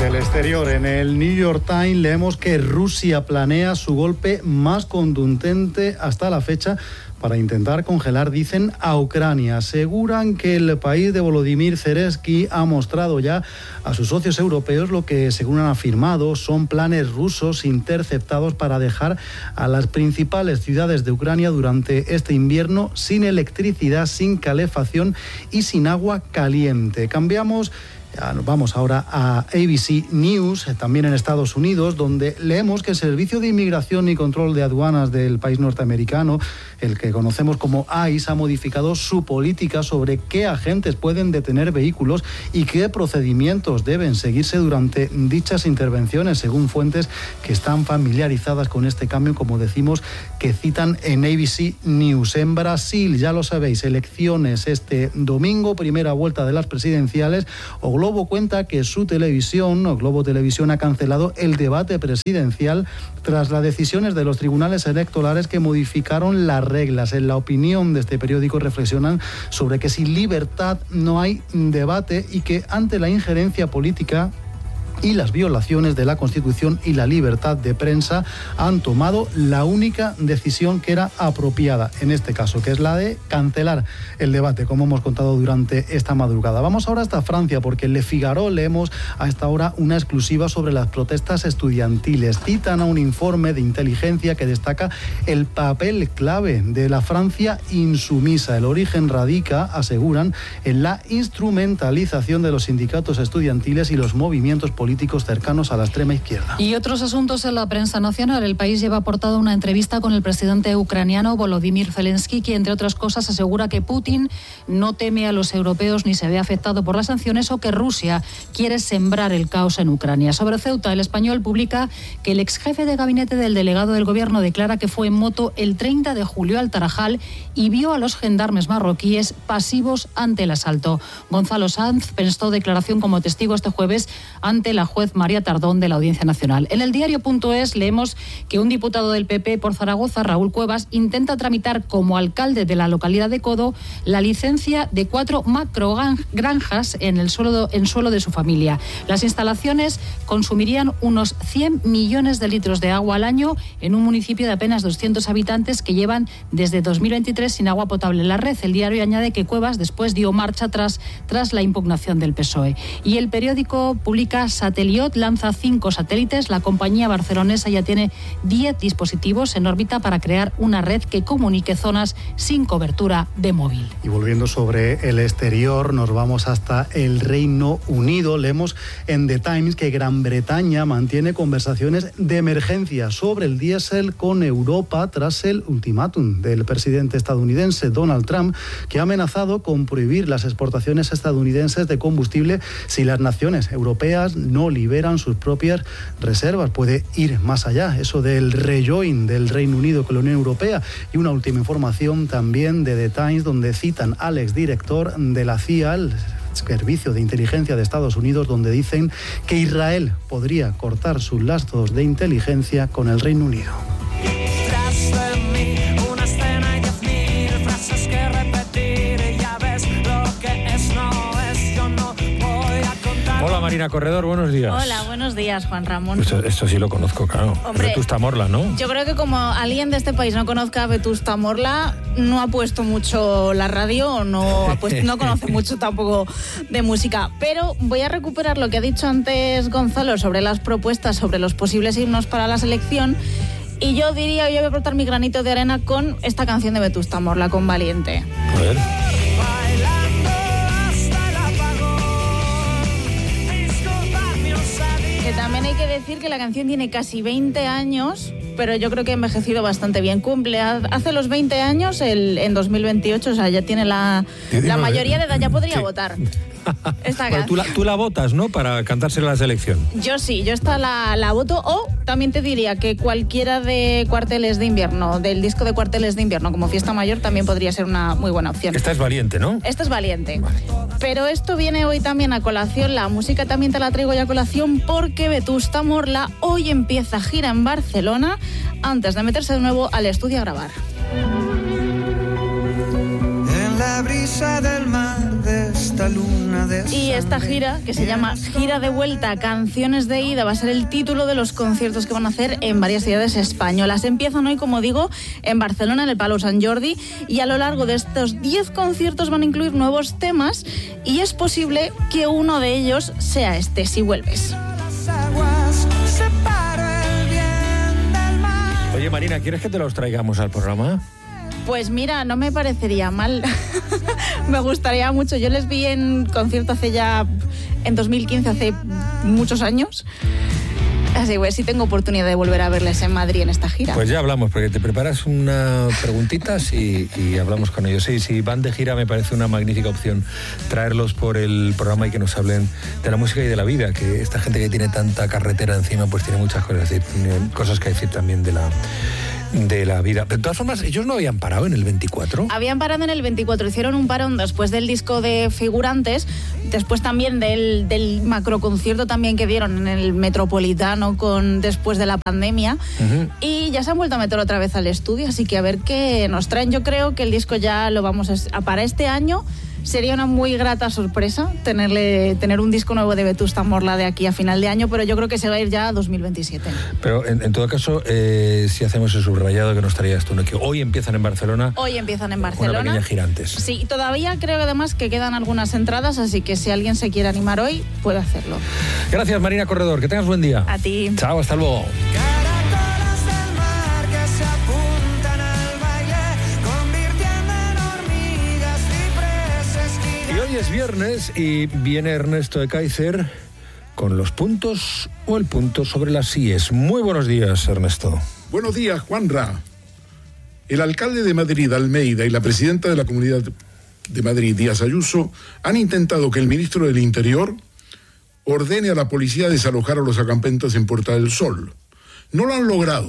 Del exterior, en el New York Times leemos que Rusia planea su golpe más contundente hasta la fecha para intentar congelar, dicen, a Ucrania. Aseguran que el país de Volodymyr Zelensky ha mostrado ya a sus socios europeos lo que, según han afirmado, son planes rusos interceptados para dejar a las principales ciudades de Ucrania durante este invierno sin electricidad, sin calefacción y sin agua caliente. Cambiamos. Nos vamos ahora a A B C News, también en Estados Unidos, donde leemos que el Servicio de Inmigración y Control de Aduanas del país norteamericano, el que conocemos como I C E, ha modificado su política sobre qué agentes pueden detener vehículos y qué procedimientos deben seguirse durante dichas intervenciones, según fuentes que están familiarizadas con este cambio, como decimos, que citan en A B C News. En Brasil, ya lo sabéis, elecciones este domingo, primera vuelta de las presidenciales. O Globo cuenta que su televisión, o Globo Televisión, ha cancelado el debate presidencial tras las decisiones de los tribunales electorales que modificaron las reglas. En la opinión de este periódico reflexionan sobre que sin libertad no hay debate y que ante la injerencia política y las violaciones de la Constitución y la libertad de prensa han tomado la única decisión que era apropiada en este caso, que es la de cancelar el debate, como hemos contado durante esta madrugada. Vamos ahora hasta Francia, porque en Le Figaro leemos a esta hora una exclusiva sobre las protestas estudiantiles. Citan a un informe de inteligencia que destaca el papel clave de la Francia insumisa. El origen radica, aseguran, en la instrumentalización de los sindicatos estudiantiles y los movimientos políticos cercanos a la extrema izquierda. Y otros asuntos en la prensa nacional. El País lleva aportado una entrevista con el presidente ucraniano Volodymyr Zelensky, que, entre otras cosas, asegura que Putin no teme a los europeos ni se ve afectado por las sanciones, o que Rusia quiere sembrar el caos en Ucrania. Sobre Ceuta, El Español publica que el ex jefe de gabinete del delegado del gobierno declara que fue en moto el treinta de julio al Tarajal y vio a los gendarmes marroquíes pasivos ante el asalto. Gonzalo Sanz prestó declaración como testigo este jueves ante la juez María Tardón de la Audiencia Nacional. En el diario.es leemos que un diputado del P P por Zaragoza, Raúl Cuevas, intenta tramitar como alcalde de la localidad de Codo la licencia de cuatro macrogranjas en el suelo, en suelo de su familia. Las instalaciones consumirían unos cien millones de litros de agua al año en un municipio de apenas doscientos habitantes que llevan desde dos mil veintitrés sin agua potable en la red. El diario añade que Cuevas después dio marcha atrás tras la impugnación del P S O E. Y el periódico publica: Sateliot lanza cinco satélites. La compañía barcelonesa ya tiene diez dispositivos en órbita para crear una red que comunique zonas sin cobertura de móvil. Y volviendo sobre el exterior, nos vamos hasta el Reino Unido. Leemos en The Times que Gran Bretaña mantiene conversaciones de emergencia sobre el diésel con Europa tras el ultimátum del presidente estadounidense Donald Trump, que ha amenazado con prohibir las exportaciones estadounidenses de combustible si las naciones europeas no liberan sus propias reservas. Puede ir más allá, eso del rejoin del Reino Unido con la Unión Europea. Y una última información también de The Times, donde citan al exdirector de la C I A, el Servicio de Inteligencia de Estados Unidos, donde dicen que Israel podría cortar sus lazos de inteligencia con el Reino Unido. Hola Marina Corredor, buenos días. Hola, buenos días, Juan Ramón. Esto, esto sí lo conozco, claro. Hombre, Vetusta Morla, ¿no? Yo creo que como alguien de este país no conozca a Vetusta Morla, no ha puesto mucho la radio o no, ha puesto, no conoce mucho tampoco de música. Pero voy a recuperar lo que ha dicho antes Gonzalo sobre las propuestas, sobre los posibles himnos para la selección. Y yo diría, yo voy a aportar mi granito de arena con esta canción de Vetusta Morla, con Valiente. A ver. Que también hay que decir que la canción tiene casi veinte años, pero yo creo que ha envejecido bastante bien. Cumple hace los veinte años el, en dos mil veintiocho, o sea, ya tiene la, la mayoría de edad, ya podría sí. votar. Esta bueno, tú, la, tú la votas, ¿no? Para cantársela a la selección. Yo sí, yo esta la, la voto. O también te diría que cualquiera de Cuarteles de Invierno, del disco de Cuarteles de Invierno, como Fiesta Mayor, también podría ser una muy buena opción. Esta es Valiente, ¿no? Esta es Valiente. Vale. Pero esto viene hoy también a colación, la música también te la traigo ya a colación, porque Vetusta Morla hoy empieza gira en Barcelona antes de meterse de nuevo al estudio a grabar. En la brisa del mar esta luna de Y esta gira, que se llama Gira de Vuelta, Canciones de Ida, va a ser el título de los conciertos que van a hacer en varias ciudades españolas. Empiezan hoy, como digo, en Barcelona, en el Palau Sant Jordi, y a lo largo de estos diez conciertos van a incluir nuevos temas, y es posible que uno de ellos sea este, Si vuelves. Oye, Marina, ¿quieres que te los traigamos al programa? Pues mira, no me parecería mal. Me gustaría mucho. Yo les vi en concierto hace ya, en dos mil quince, hace muchos años. Así que sí tengo oportunidad de volver a verles en Madrid en esta gira. Pues ya hablamos, porque te preparas unas preguntitas y, y hablamos con ellos. Sí, si van de gira me parece una magnífica opción traerlos por el programa y que nos hablen de la música y de la vida, que esta gente que tiene tanta carretera encima pues tiene muchas cosas, decir, tiene cosas que decir también de la... de la vida. De todas formas, ellos no habían parado en el veinticuatro. Habían parado en el veinticuatro, hicieron un parón después del disco de Figurantes, después también del, del macroconcierto también que dieron en el Metropolitano con después de la pandemia, uh-huh. y ya se han vuelto a meter otra vez al estudio, así que a ver qué nos traen. Yo creo que el disco ya lo vamos a... para este año sería una muy grata sorpresa tenerle, tener un disco nuevo de Vetusta Morla de aquí a final de año, pero yo creo que se va a ir ya a dos mil veintisiete. Pero en, en todo caso, eh, si hacemos el subrayado que nos traías tú, ¿no? Que hoy empiezan en Barcelona. Hoy empiezan en Barcelona. Una pequeña gira antes. Sí, todavía creo además que quedan algunas entradas, así que si alguien se quiere animar hoy, puede hacerlo. Gracias, Marina Corredor, que tengas buen día. A ti. Chao, hasta luego. Hoy es viernes y viene Ernesto de Kaiser con los puntos o el punto sobre las íes. Muy buenos días, Ernesto. Buenos días, Juanra. El alcalde de Madrid, Almeida, y la presidenta de la Comunidad de Madrid, Díaz Ayuso, han intentado que el ministro del Interior ordene a la policía desalojar a los acampantes en Puerta del Sol. No lo han logrado.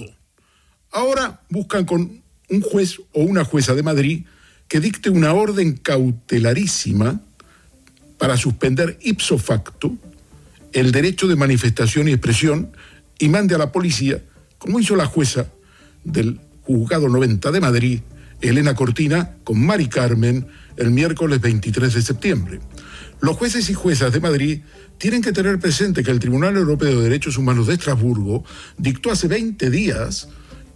Ahora buscan con un juez o una jueza de Madrid que dicte una orden cautelarísima para suspender ipso facto el derecho de manifestación y expresión y mande a la policía, como hizo la jueza del Juzgado noventa de Madrid, Elena Cortina, con Mari Carmen, el miércoles veintitrés de septiembre. Los jueces y juezas de Madrid tienen que tener presente que el Tribunal Europeo de Derechos Humanos de Estrasburgo dictó hace veinte días,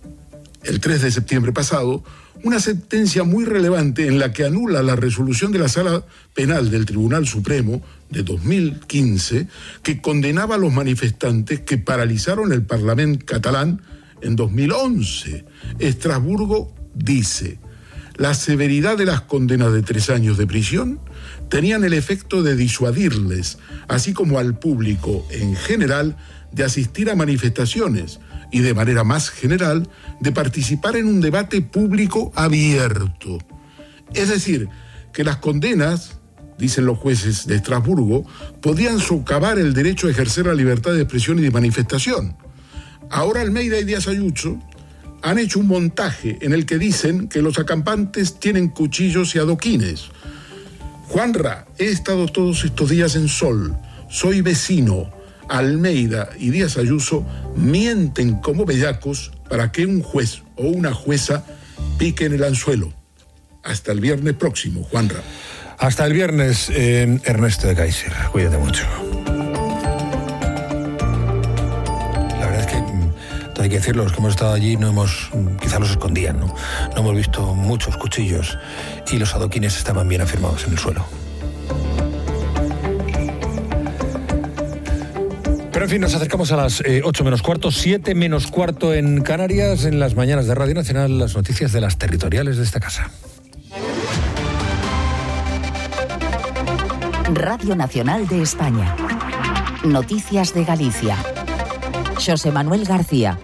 el tres de septiembre pasado, una sentencia muy relevante en la que anula la resolución de la Sala Penal del Tribunal Supremo de dos mil quince que condenaba a los manifestantes que paralizaron el Parlamento catalán en dos mil once. Estrasburgo dice: la severidad de las condenas de tres años de prisión tenían el efecto de disuadirles, así como al público en general, de asistir a manifestaciones y de manera más general de participar en un debate público abierto. Es decir, que las condenas, dicen los jueces de Estrasburgo, podían socavar el derecho a ejercer la libertad de expresión y de manifestación. Ahora Almeida y Díaz Ayuso han hecho un montaje en el que dicen que los acampantes tienen cuchillos y adoquines. Juanra, he estado todos estos días en Sol, soy vecino. Almeida y Díaz Ayuso mienten como bellacos para que un juez o una jueza piquen el anzuelo. Hasta el viernes próximo, Juanra. Hasta el viernes, eh, Ernesto de Kaiser. Cuídate mucho. La verdad es que, todo hay que decirlo, los que hemos estado allí no hemos, quizá los escondían, ¿no? No hemos visto muchos cuchillos y los adoquines estaban bien afirmados en el suelo. Pero en fin, nos acercamos a las eh, ocho menos cuarto, siete menos cuarto en Canarias, en las mañanas de Radio Nacional, las noticias de las territoriales de esta casa. Radio Nacional de España. Noticias de Galicia. Xosé Manuel García.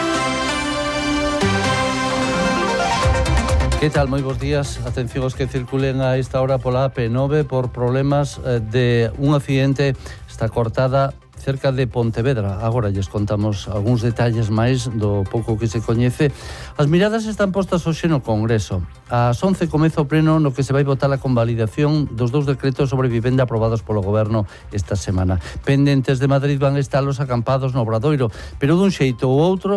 Que tal? Moi bons días. Atención aos que circulen a esta hora pola A P nove por problemas eh, de un accidente. Está cortada cerca de Pontevedra. Agora lles contamos algúns detalles máis do pouco que se coñece. As miradas están postas hoxe no Congreso. Ás once comeza o pleno no que se vai votar a convalidación dos dous decretos sobre vivenda aprobados polo Goberno esta semana. Pendentes de Madrid van estar os acampados no Obradoiro, pero dun xeito ou outro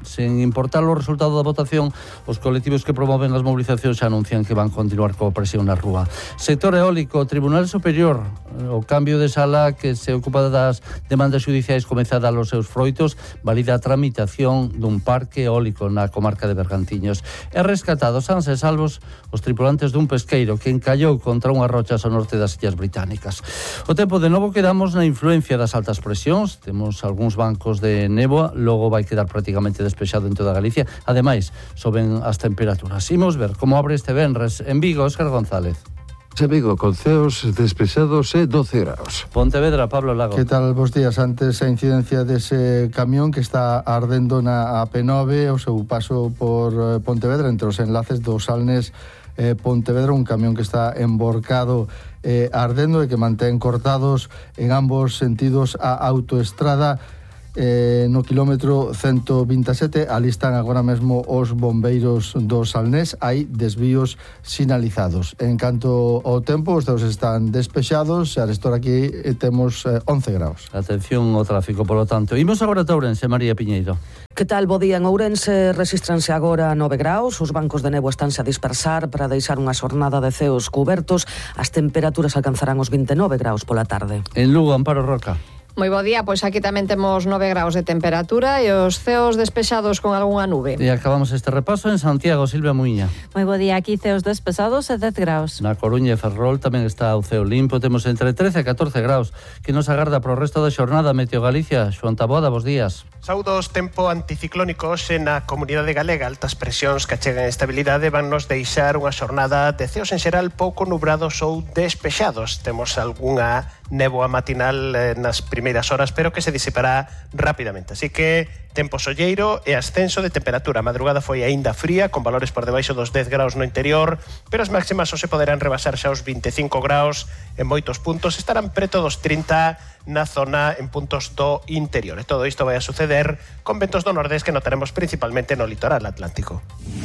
Sen importar o resultado da votación, os colectivos que promoven as mobilizacións xa anuncian que van continuar coa presión na rúa. Sector eólico, Tribunal Superior, o cambio de sala que se ocupa das demandas judiciais comeza a dar os seus froitos, valida a tramitación dun parque eólico na comarca de Bergantiños. E rescatados sans e salvos os tripulantes dun pesqueiro que encallou contra unhas rochas ao norte das Illas Británicas. O tempo, de novo quedamos na influencia das altas presións, temos algúns bancos de néboa, logo vai quedar prácticamente despexado en toda Galicia. Ademais, soben as temperaturas. Imos ver como abre este venres en Vigo, Óscar González. En Vigo, con ceos despexados e doce graus. Pontevedra, Pablo Lago. Que tal, bos días? Antes a incidencia dese camión que está ardendo na A P nove, o seu paso por Pontevedra, entre os enlaces do Salnes eh, Pontevedra, un camión que está emborcado eh, ardendo e que mantén cortados en ambos sentidos a autoestrada eh, no quilómetro ciento veintisiete. Ali están agora mesmo os bombeiros do Salnés, hai desvíos sinalizados. En canto ao tempo, os deus están despexados e arestor aquí eh, temos eh, once graus. Atención ao tráfico, polo tanto. Imos agora a Ourense, María Piñeiro. Que tal, bo día? En Ourense regístranse agora nove graus, os bancos de néboa estánse a dispersar para deixar unha xornada de ceos cubertos, as temperaturas alcanzarán os vinte e nove graus pola tarde. En Lugo, Amparo Roca. Moi bo día, pois aquí tamén temos nove graus de temperatura e os ceos despexados con algunha nube. E acabamos este repaso en Santiago, Silvia Muiña. Moi bo día, aquí ceos despesados e dez graus. Na Coruña e Ferrol tamén está o ceo limpo, temos entre trece e catorce graus. Que nos agarda para o resto da xornada, Meteo Galicia? Xoan Taboada, bos días. Saudos, tempo anticiclónico hoxe na comunidade galega. Altas presións que achegan estabilidade van nos deixar unha xornada de ceos en xeral pouco nubrados ou despexados. Temos algunha néboa matinal eh, nas primeiras horas, pero que se disipará rapidamente. Así que tempo solleiro e ascenso de temperatura. A madrugada foi aínda fría, con valores por debaixo dos dez graus no interior, pero as máximas hoxe poderán rebasar xa os vinte e cinco graus en moitos puntos. Estarán preto dos trinta na zona en puntos do interior. E todo isto vai a suceder con ventos do nordés que notaremos principalmente no litoral atlántico.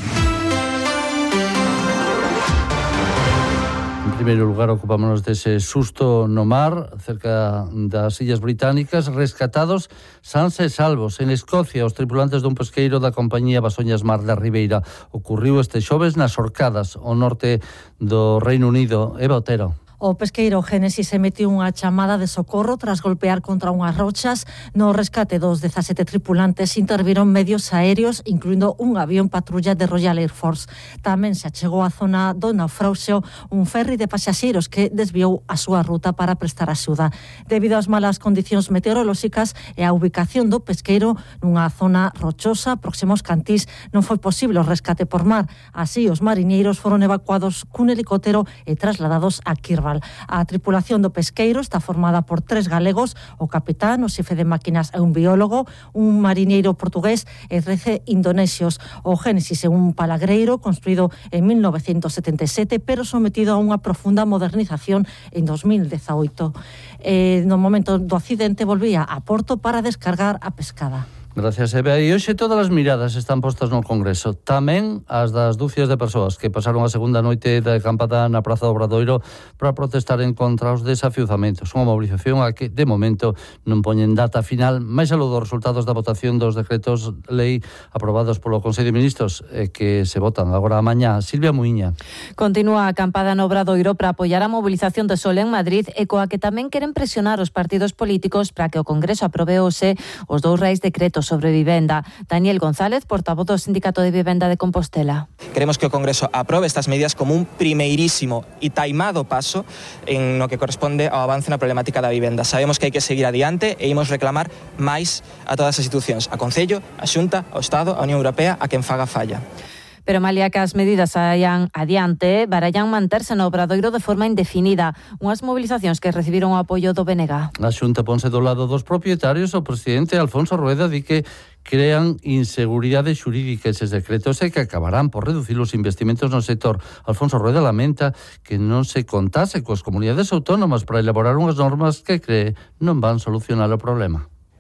En primeiro lugar, ocupámonos dese susto no mar, cerca das Illas Británicas, rescatados sans e salvos. En Escocia, os tripulantes dun pesqueiro da compañía Basoñas Mar da Ribeira. Ocurriu este xoves nas Orcadas, ao norte do Reino Unido. Eva Otero. O pesqueiro Génesis emitiu unha chamada de socorro tras golpear contra unhas rochas. No rescate dos dezasete tripulantes interviron medios aéreos, incluindo un avión patrulla de Royal Air Force. Tamén se achegou á zona do naufraxio un ferry de pasaxeiros que desviou a súa ruta para prestar axuda. Debido ás malas condicións meteorolóxicas e a ubicación do pesqueiro nunha zona rochosa próximo aos Cantís, non foi posible o rescate por mar. Así, os mariñeiros foron evacuados cun helicóptero e trasladados a Kirval. A tripulación do pesqueiro está formada por tres galegos, o capitán, o xefe de máquinas e un biólogo, un mariñeiro portugués e trece indonesios. O Génesis é un palagreiro construído en mil novecentos setenta e sete, pero sometido a unha profunda modernización en dos mil dezaoito. Eh, no momento do accidente volvía a Porto para descargar a pescada. Gracias, Eva. E hoxe todas as miradas están postas no Congreso. Tamén as das dúcias de persoas que pasaron a segunda noite de acampada na Praza do Obradoiro para protestar en contra os desafiuzamentos. Unha mobilización a que, de momento, non poñen data final, máis aló dos resultados da votación dos decretos lei aprobados polo Consello de Ministros e que se votan agora a mañá. Silvia Muiña. Continúa a acampada no Obradoiro para apoiar a mobilización de Sol en Madrid e coa que tamén queren presionar os partidos políticos para que o Congreso aprobe hoxe os dous reis decretos sobre vivenda. Daniel González, portavoz do Sindicato de Vivenda de Compostela. Queremos que o Congreso aprobe estas medidas como un primeirísimo e taimado paso en lo que corresponde ao avance na problemática da vivenda. Sabemos que hai que seguir adiante e imos reclamar máis a todas as institucións, a Concello, a Xunta, ao Estado, a Unión Europea, a quen faga falla. Pero malia que as medidas saian adiante, barallan manterse no Obradoiro de forma indefinida. Unhas mobilizacións que recibiron o apoio do B N G. A Xunta ponse do lado dos propietarios. O presidente Alfonso Rueda di que crean inseguridade xurídica eses decretos e que acabarán por reducir os investimentos no sector. Alfonso Rueda lamenta que non se contase coas comunidades autónomas para elaborar unhas normas que cree non van solucionar o problema.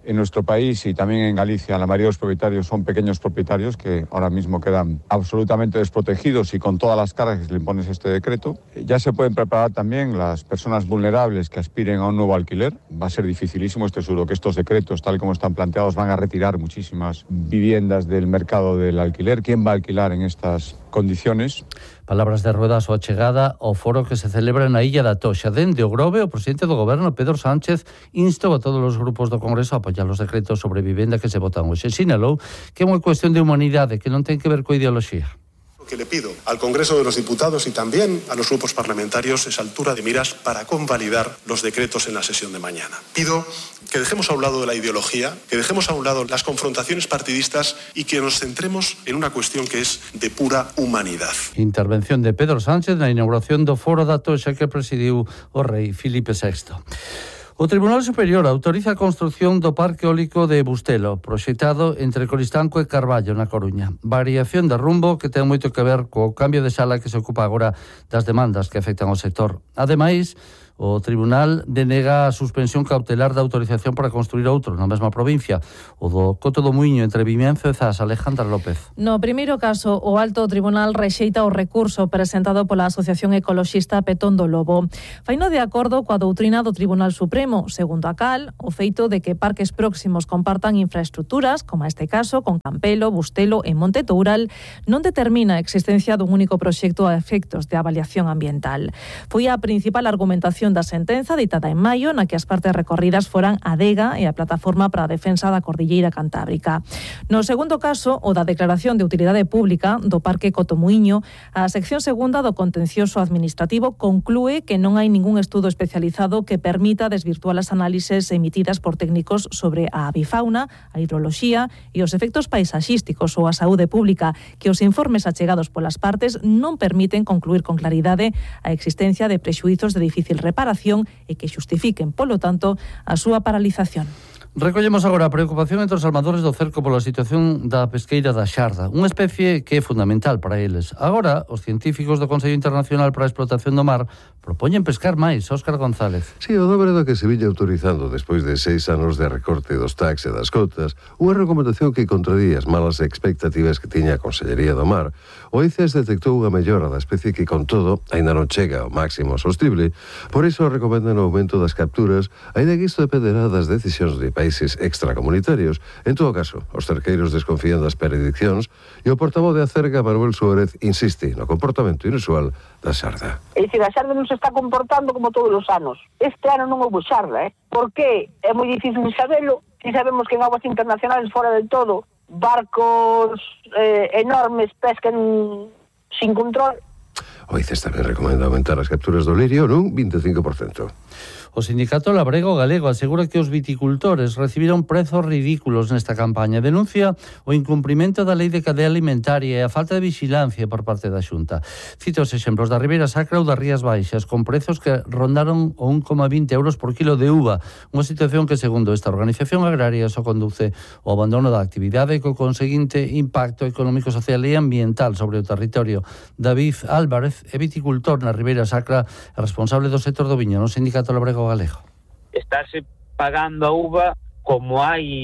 En nuestro país y también en Galicia, la mayoría de los propietarios son pequeños propietarios que ahora mismo quedan absolutamente desprotegidos y con todas las cargas que le impone este decreto. Ya se pueden preparar también las personas vulnerables que aspiren a un nuevo alquiler. Va a ser dificilísimo, estoy seguro que estos decretos, tal como están planteados, van a retirar muchísimas viviendas del mercado del alquiler. ¿Quién va a alquilar en estas condiciones? Palabras de Rueda a súa chegada ao foro que se celebra na Illa da Toxa. Dende o Grove, o presidente do Goberno, Pedro Sánchez, instou a todos os grupos do Congreso a apoiar os decretos sobre vivenda que se votan hoxe. Sinalou que é unha cuestión de humanidade que non ten que ver coa ideoloxía. Lo que le pido al Congreso de los Diputados y también a los grupos parlamentarios es altura de miras para convalidar los decretos en la sesión de mañana. Pido que dejemos a un lado la ideología, que dejemos a un lado las confrontaciones partidistas y que nos centremos en una cuestión que es de pura humanidad. Intervención de Pedro Sánchez na inauguración do Foro da Toxa que presidiu o rei Filipe sexto. O Tribunal Superior autoriza a construción do Parque Eólico de Bustelo, proxectado entre Coristanco e Carballo, na Coruña. Variación de rumbo que ten moito que ver co cambio de sala que se ocupa agora das demandas que afectan ao sector. Ademais, o Tribunal denega a suspensión cautelar da autorización para construir outro na mesma provincia, o do Coto do Muiño entre Vimianzo e Zas. Alejandra López. No primeiro caso, o Alto Tribunal rexeita o recurso presentado pola Asociación Ecoloxista Petón do Lobo. Faino de acordo coa doutrina do Tribunal Supremo, segundo a cal, o feito de que parques próximos compartan infraestructuras, como este caso, con Campelo, Bustelo e Monte Toural, non determina a existencia dun único proxecto a efectos de avaliación ambiental. Foi a principal argumentación da sentenza ditada en maio na que as partes recorridas foran a Adega e a Plataforma para a Defensa da Cordilleira Cantábrica. No segundo caso, o da declaración de utilidade pública do Parque Cotomuiño, a sección segunda do contencioso administrativo conclúe que non hai ningún estudo especializado que permita desvirtuar as análises emitidas por técnicos sobre a avifauna, a hidroloxía e os efectos paisaxísticos ou a saúde pública, que os informes achegados polas partes non permiten concluir con claridade a existencia de prexuizos de difícil reparación e que xustifiquen, polo tanto, a súa paralización. Recollemos agora a preocupación entre os armadores do cerco pola situación da pesqueira da xarda, unha especie que é fundamental para eles. Agora, os científicos do Consello Internacional para a Explotación do Mar propoñen pescar máis. Óscar González. Sí, o dobre do que se viña autorizando despois de seis anos de recorte dos tax e das cotas, unha recomendación que contradía as malas expectativas que tiña a Consellería do Mar. O I C E S detectou unha mellora da especie que, con todo, aínda non chega ao máximo sostible. Por iso recomendan o aumento das capturas, aínda que isto dependerá das decisións de países extracomunitarios. En todo caso, os cerqueiros desconfían das prediccións e o portavoz de Acerga, Manuel Suárez, insiste no comportamento inusual da xarda. É dicir, a xarda non se está comportando como todos os anos. Este ano non houve xarda, eh? Por que? É moi difícil sabelo. Si sabemos que en aguas internacionales fora del todo barcos eh, enormes pescan sin control. O I C E S tamén recomenda aumentar as capturas do lirio nun vinte e cinco por cento. O sindicato labrego galego asegura que os viticultores recibiron prezos ridículos nesta campaña. Denuncia o incumprimento da lei de cadea alimentaria e a falta de vixilancia por parte da Xunta. Cita os exemplos da Ribeira Sacra ou das Rías Baixas, con prezos que rondaron o un coma vinte euros por kilo de uva. Unha situación que, segundo esta organización agraria, só conduce ao abandono da actividade e co conseguinte impacto económico, social e ambiental sobre o territorio. David Álvarez é viticultor na Ribeira Sacra e responsable do sector do viño no sindicato labrego galego. Estáse pagando a uva como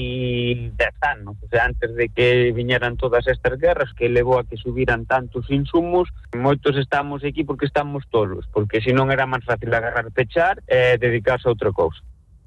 hai dez anos, o sea, antes de que viñeran todas estas guerras que levou a que subiran tantos insumos. Moitos estamos aquí porque estamos tolos, porque se non era máis fácil agarrar, pechar e dedicarse a outra cousa.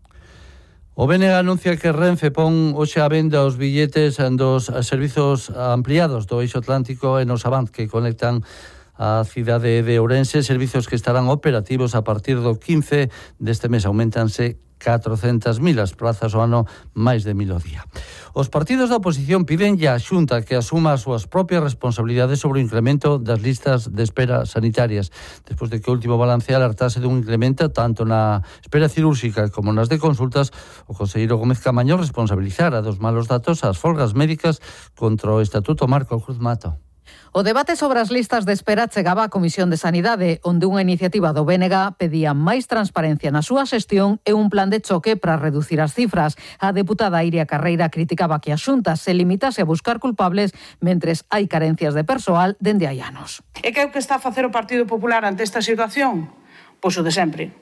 O B N G anuncia que Renfe pon hoxe a venda os billetes dos servizos ampliados do Eixo Atlántico e nos Avant que conectan a cidade de Ourense, servizos que estarán operativos a partir do quince deste mes. Aumentanse catrocentas mil as plazas ao ano, máis de mil ao día. Os partidos da oposición piden a Xunta que asuma as súas propias responsabilidades sobre o incremento das listas de espera sanitarias, despois de que o último balance alertase dun incremento tanto na espera cirúrxica como nas de consultas. O conselleiro Gómez Camaño responsabilizara dos malos datos ás folgas médicas contra o Estatuto Marco Cruz Mato. O debate sobre as listas de espera chegaba á Comisión de Sanidade, onde unha iniciativa do B N G pedía máis transparencia na súa xestión e un plan de choque para reducir as cifras. A deputada Iria Carreira criticaba que a Xunta se limitase a buscar culpables mentres hai carencias de persoal dende hai anos. E que é o que está a facer o Partido Popular ante esta situación? Pois o de sempre.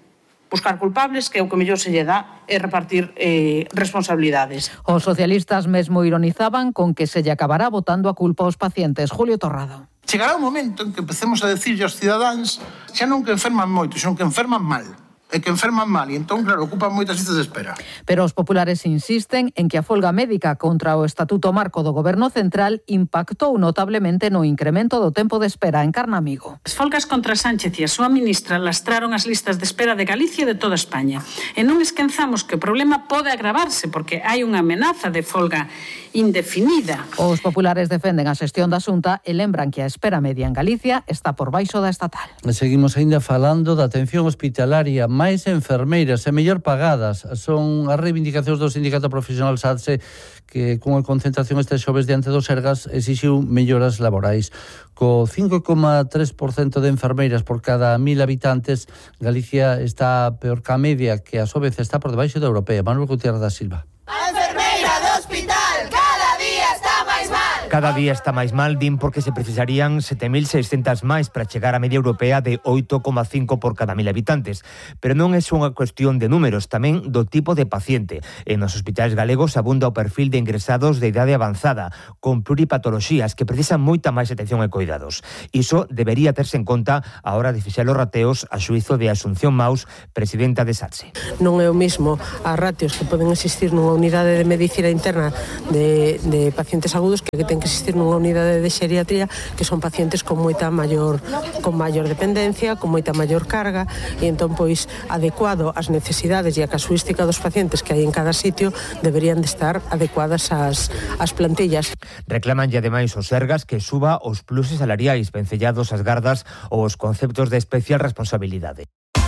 buscar culpables, que o que mellor se lle dá é repartir eh, responsabilidades. Os socialistas mesmo ironizaban con que se lle acabará botando a culpa aos pacientes. Julio Torrado. Chegará un momento en que empecemos a decirlle aos cidadáns xa non que enferman moito, senón que enferman mal. E que enferman mal, e entón, claro, ocupan moitas listas de espera. Pero os populares insisten en que a folga médica contra o Estatuto Marco do Goberno Central impactou notablemente no incremento do tempo de espera en Carnamigo. As folgas contra Sánchez e a súa ministra lastraron as listas de espera de Galicia e de toda España. E non esquenzamos que o problema pode agravarse porque hai unha amenaza de folga indefinida. Os populares defenden a xestión da Xunta e lembran que a espera media en Galicia está por baixo da estatal. Seguimos aínda falando da atención hospitalaria. Máis enfermeiras e mellor pagadas son as reivindicacións do Sindicato Profesional SATSE, que cunha concentración este xoves diante dos Sergas exixiu melloras laborais. Co cinco coma tres por cento de enfermeiras por cada mil habitantes, Galicia está peor que a media, que a súa vez está por debaixo da europea. Manuel Gutiérrez da Silva. A enfermeira do hospital cada día está máis mal. Cada día está máis mal, din, porque se precisarían sete mil seiscentas máis para chegar á media europea de oito coma cinco por cada mil habitantes. Pero non é só unha cuestión de números, tamén do tipo de paciente. En os hospitais galegos abunda o perfil de ingresados de idade avanzada, con pluripatoloxías que precisan moita máis atención e cuidados. Iso debería terse en conta a hora de fixar os rateos, a xuizo de Asunción Maus, presidenta de SATSE. Non é o mismo as ratios que poden existir nunha unidade de medicina interna de, de pacientes agudos que que ten que existir nunha unidade de xeriatría, que son pacientes con moita maior con maior dependencia, con moita maior carga, e entón pois adecuado ás necesidades e a casuística dos pacientes que hai en cada sitio deberían de estar adecuadas ás, ás plantillas. Reclaman e ademais os Sergas que suba os pluses salariais, vencellados as gardas ou os conceptos de especial responsabilidade.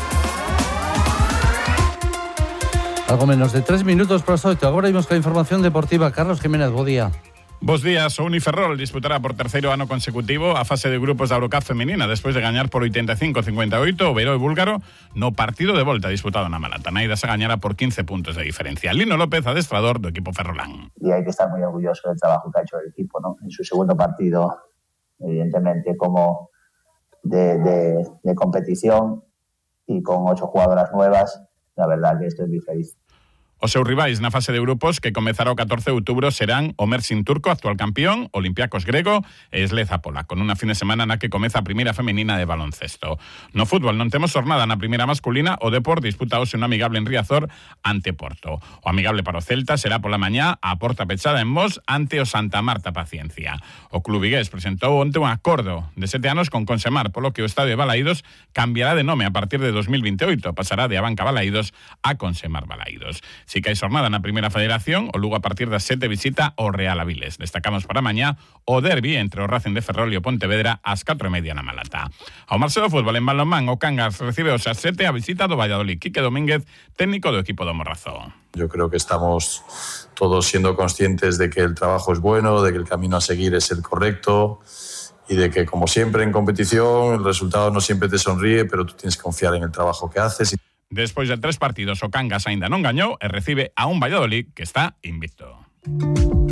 Algo menos de tres minutos para as oito. Agora imos ca información deportiva. Carlos Jiménez, bo día. Bos días, o Uniferrol disputará por terceiro ano consecutivo a fase de grupos da Eurocup feminina despois de gañar por oitenta e cinco a cincuenta e oito o Veró e Búlgaro no partido de volta disputado na Malata. Na ida se gañara por quince puntos de diferencia. Lino López, adestrador do equipo ferrolán. Y hay que estar muy orgulloso del trabajo que ha hecho el equipo, ¿no? En su segundo partido, evidentemente, como de, de, de competición y con ocho jugadoras nuevas, la verdad que estoy muy feliz. Os seus rivais na fase de grupos, que comezará o catorce de outubro, serán o Mersin turco, actual campeón, Olympiacos grego e Sleza polaco, con unha fin de semana na que comeza a primeira femenina de baloncesto. No fútbol non temos jornada na primeira masculina, o Depor disputaose un amigable en Riazor ante Porto. O amigable para o Celta será pola mañá a porta pechada en Mos ante o Santa Marta Paciencia. O club vigués presentou onte un acordo de sete anos con Consemar, polo que o estadio de Balaídos cambiará de nome a partir de dos mil veintioito, pasará de Abanca Balaídos a Consemar Balaídos. Si que hai xornada na primeira federación, o Lugo a partir das sete visita o Real Aviles. Destacamos para mañá o derbi entre o Racing de Ferrol e o Pontevedra ás catro e media na Malata. Ao marxe do fútbol en balonmán, o Cangas recibe os ás sete a visita do Valladolid. Quique Domínguez, técnico do equipo do Morrazo. Yo creo que estamos todos siendo conscientes de que el trabajo es bueno, de que el camino a seguir es el correcto y de que, como siempre en competición, el resultado no siempre te sonríe, pero tú tienes que confiar en el trabajo que haces. Despois de tres partidos, o Cangas aínda non gañou e recibe a un Valladolid que está invicto.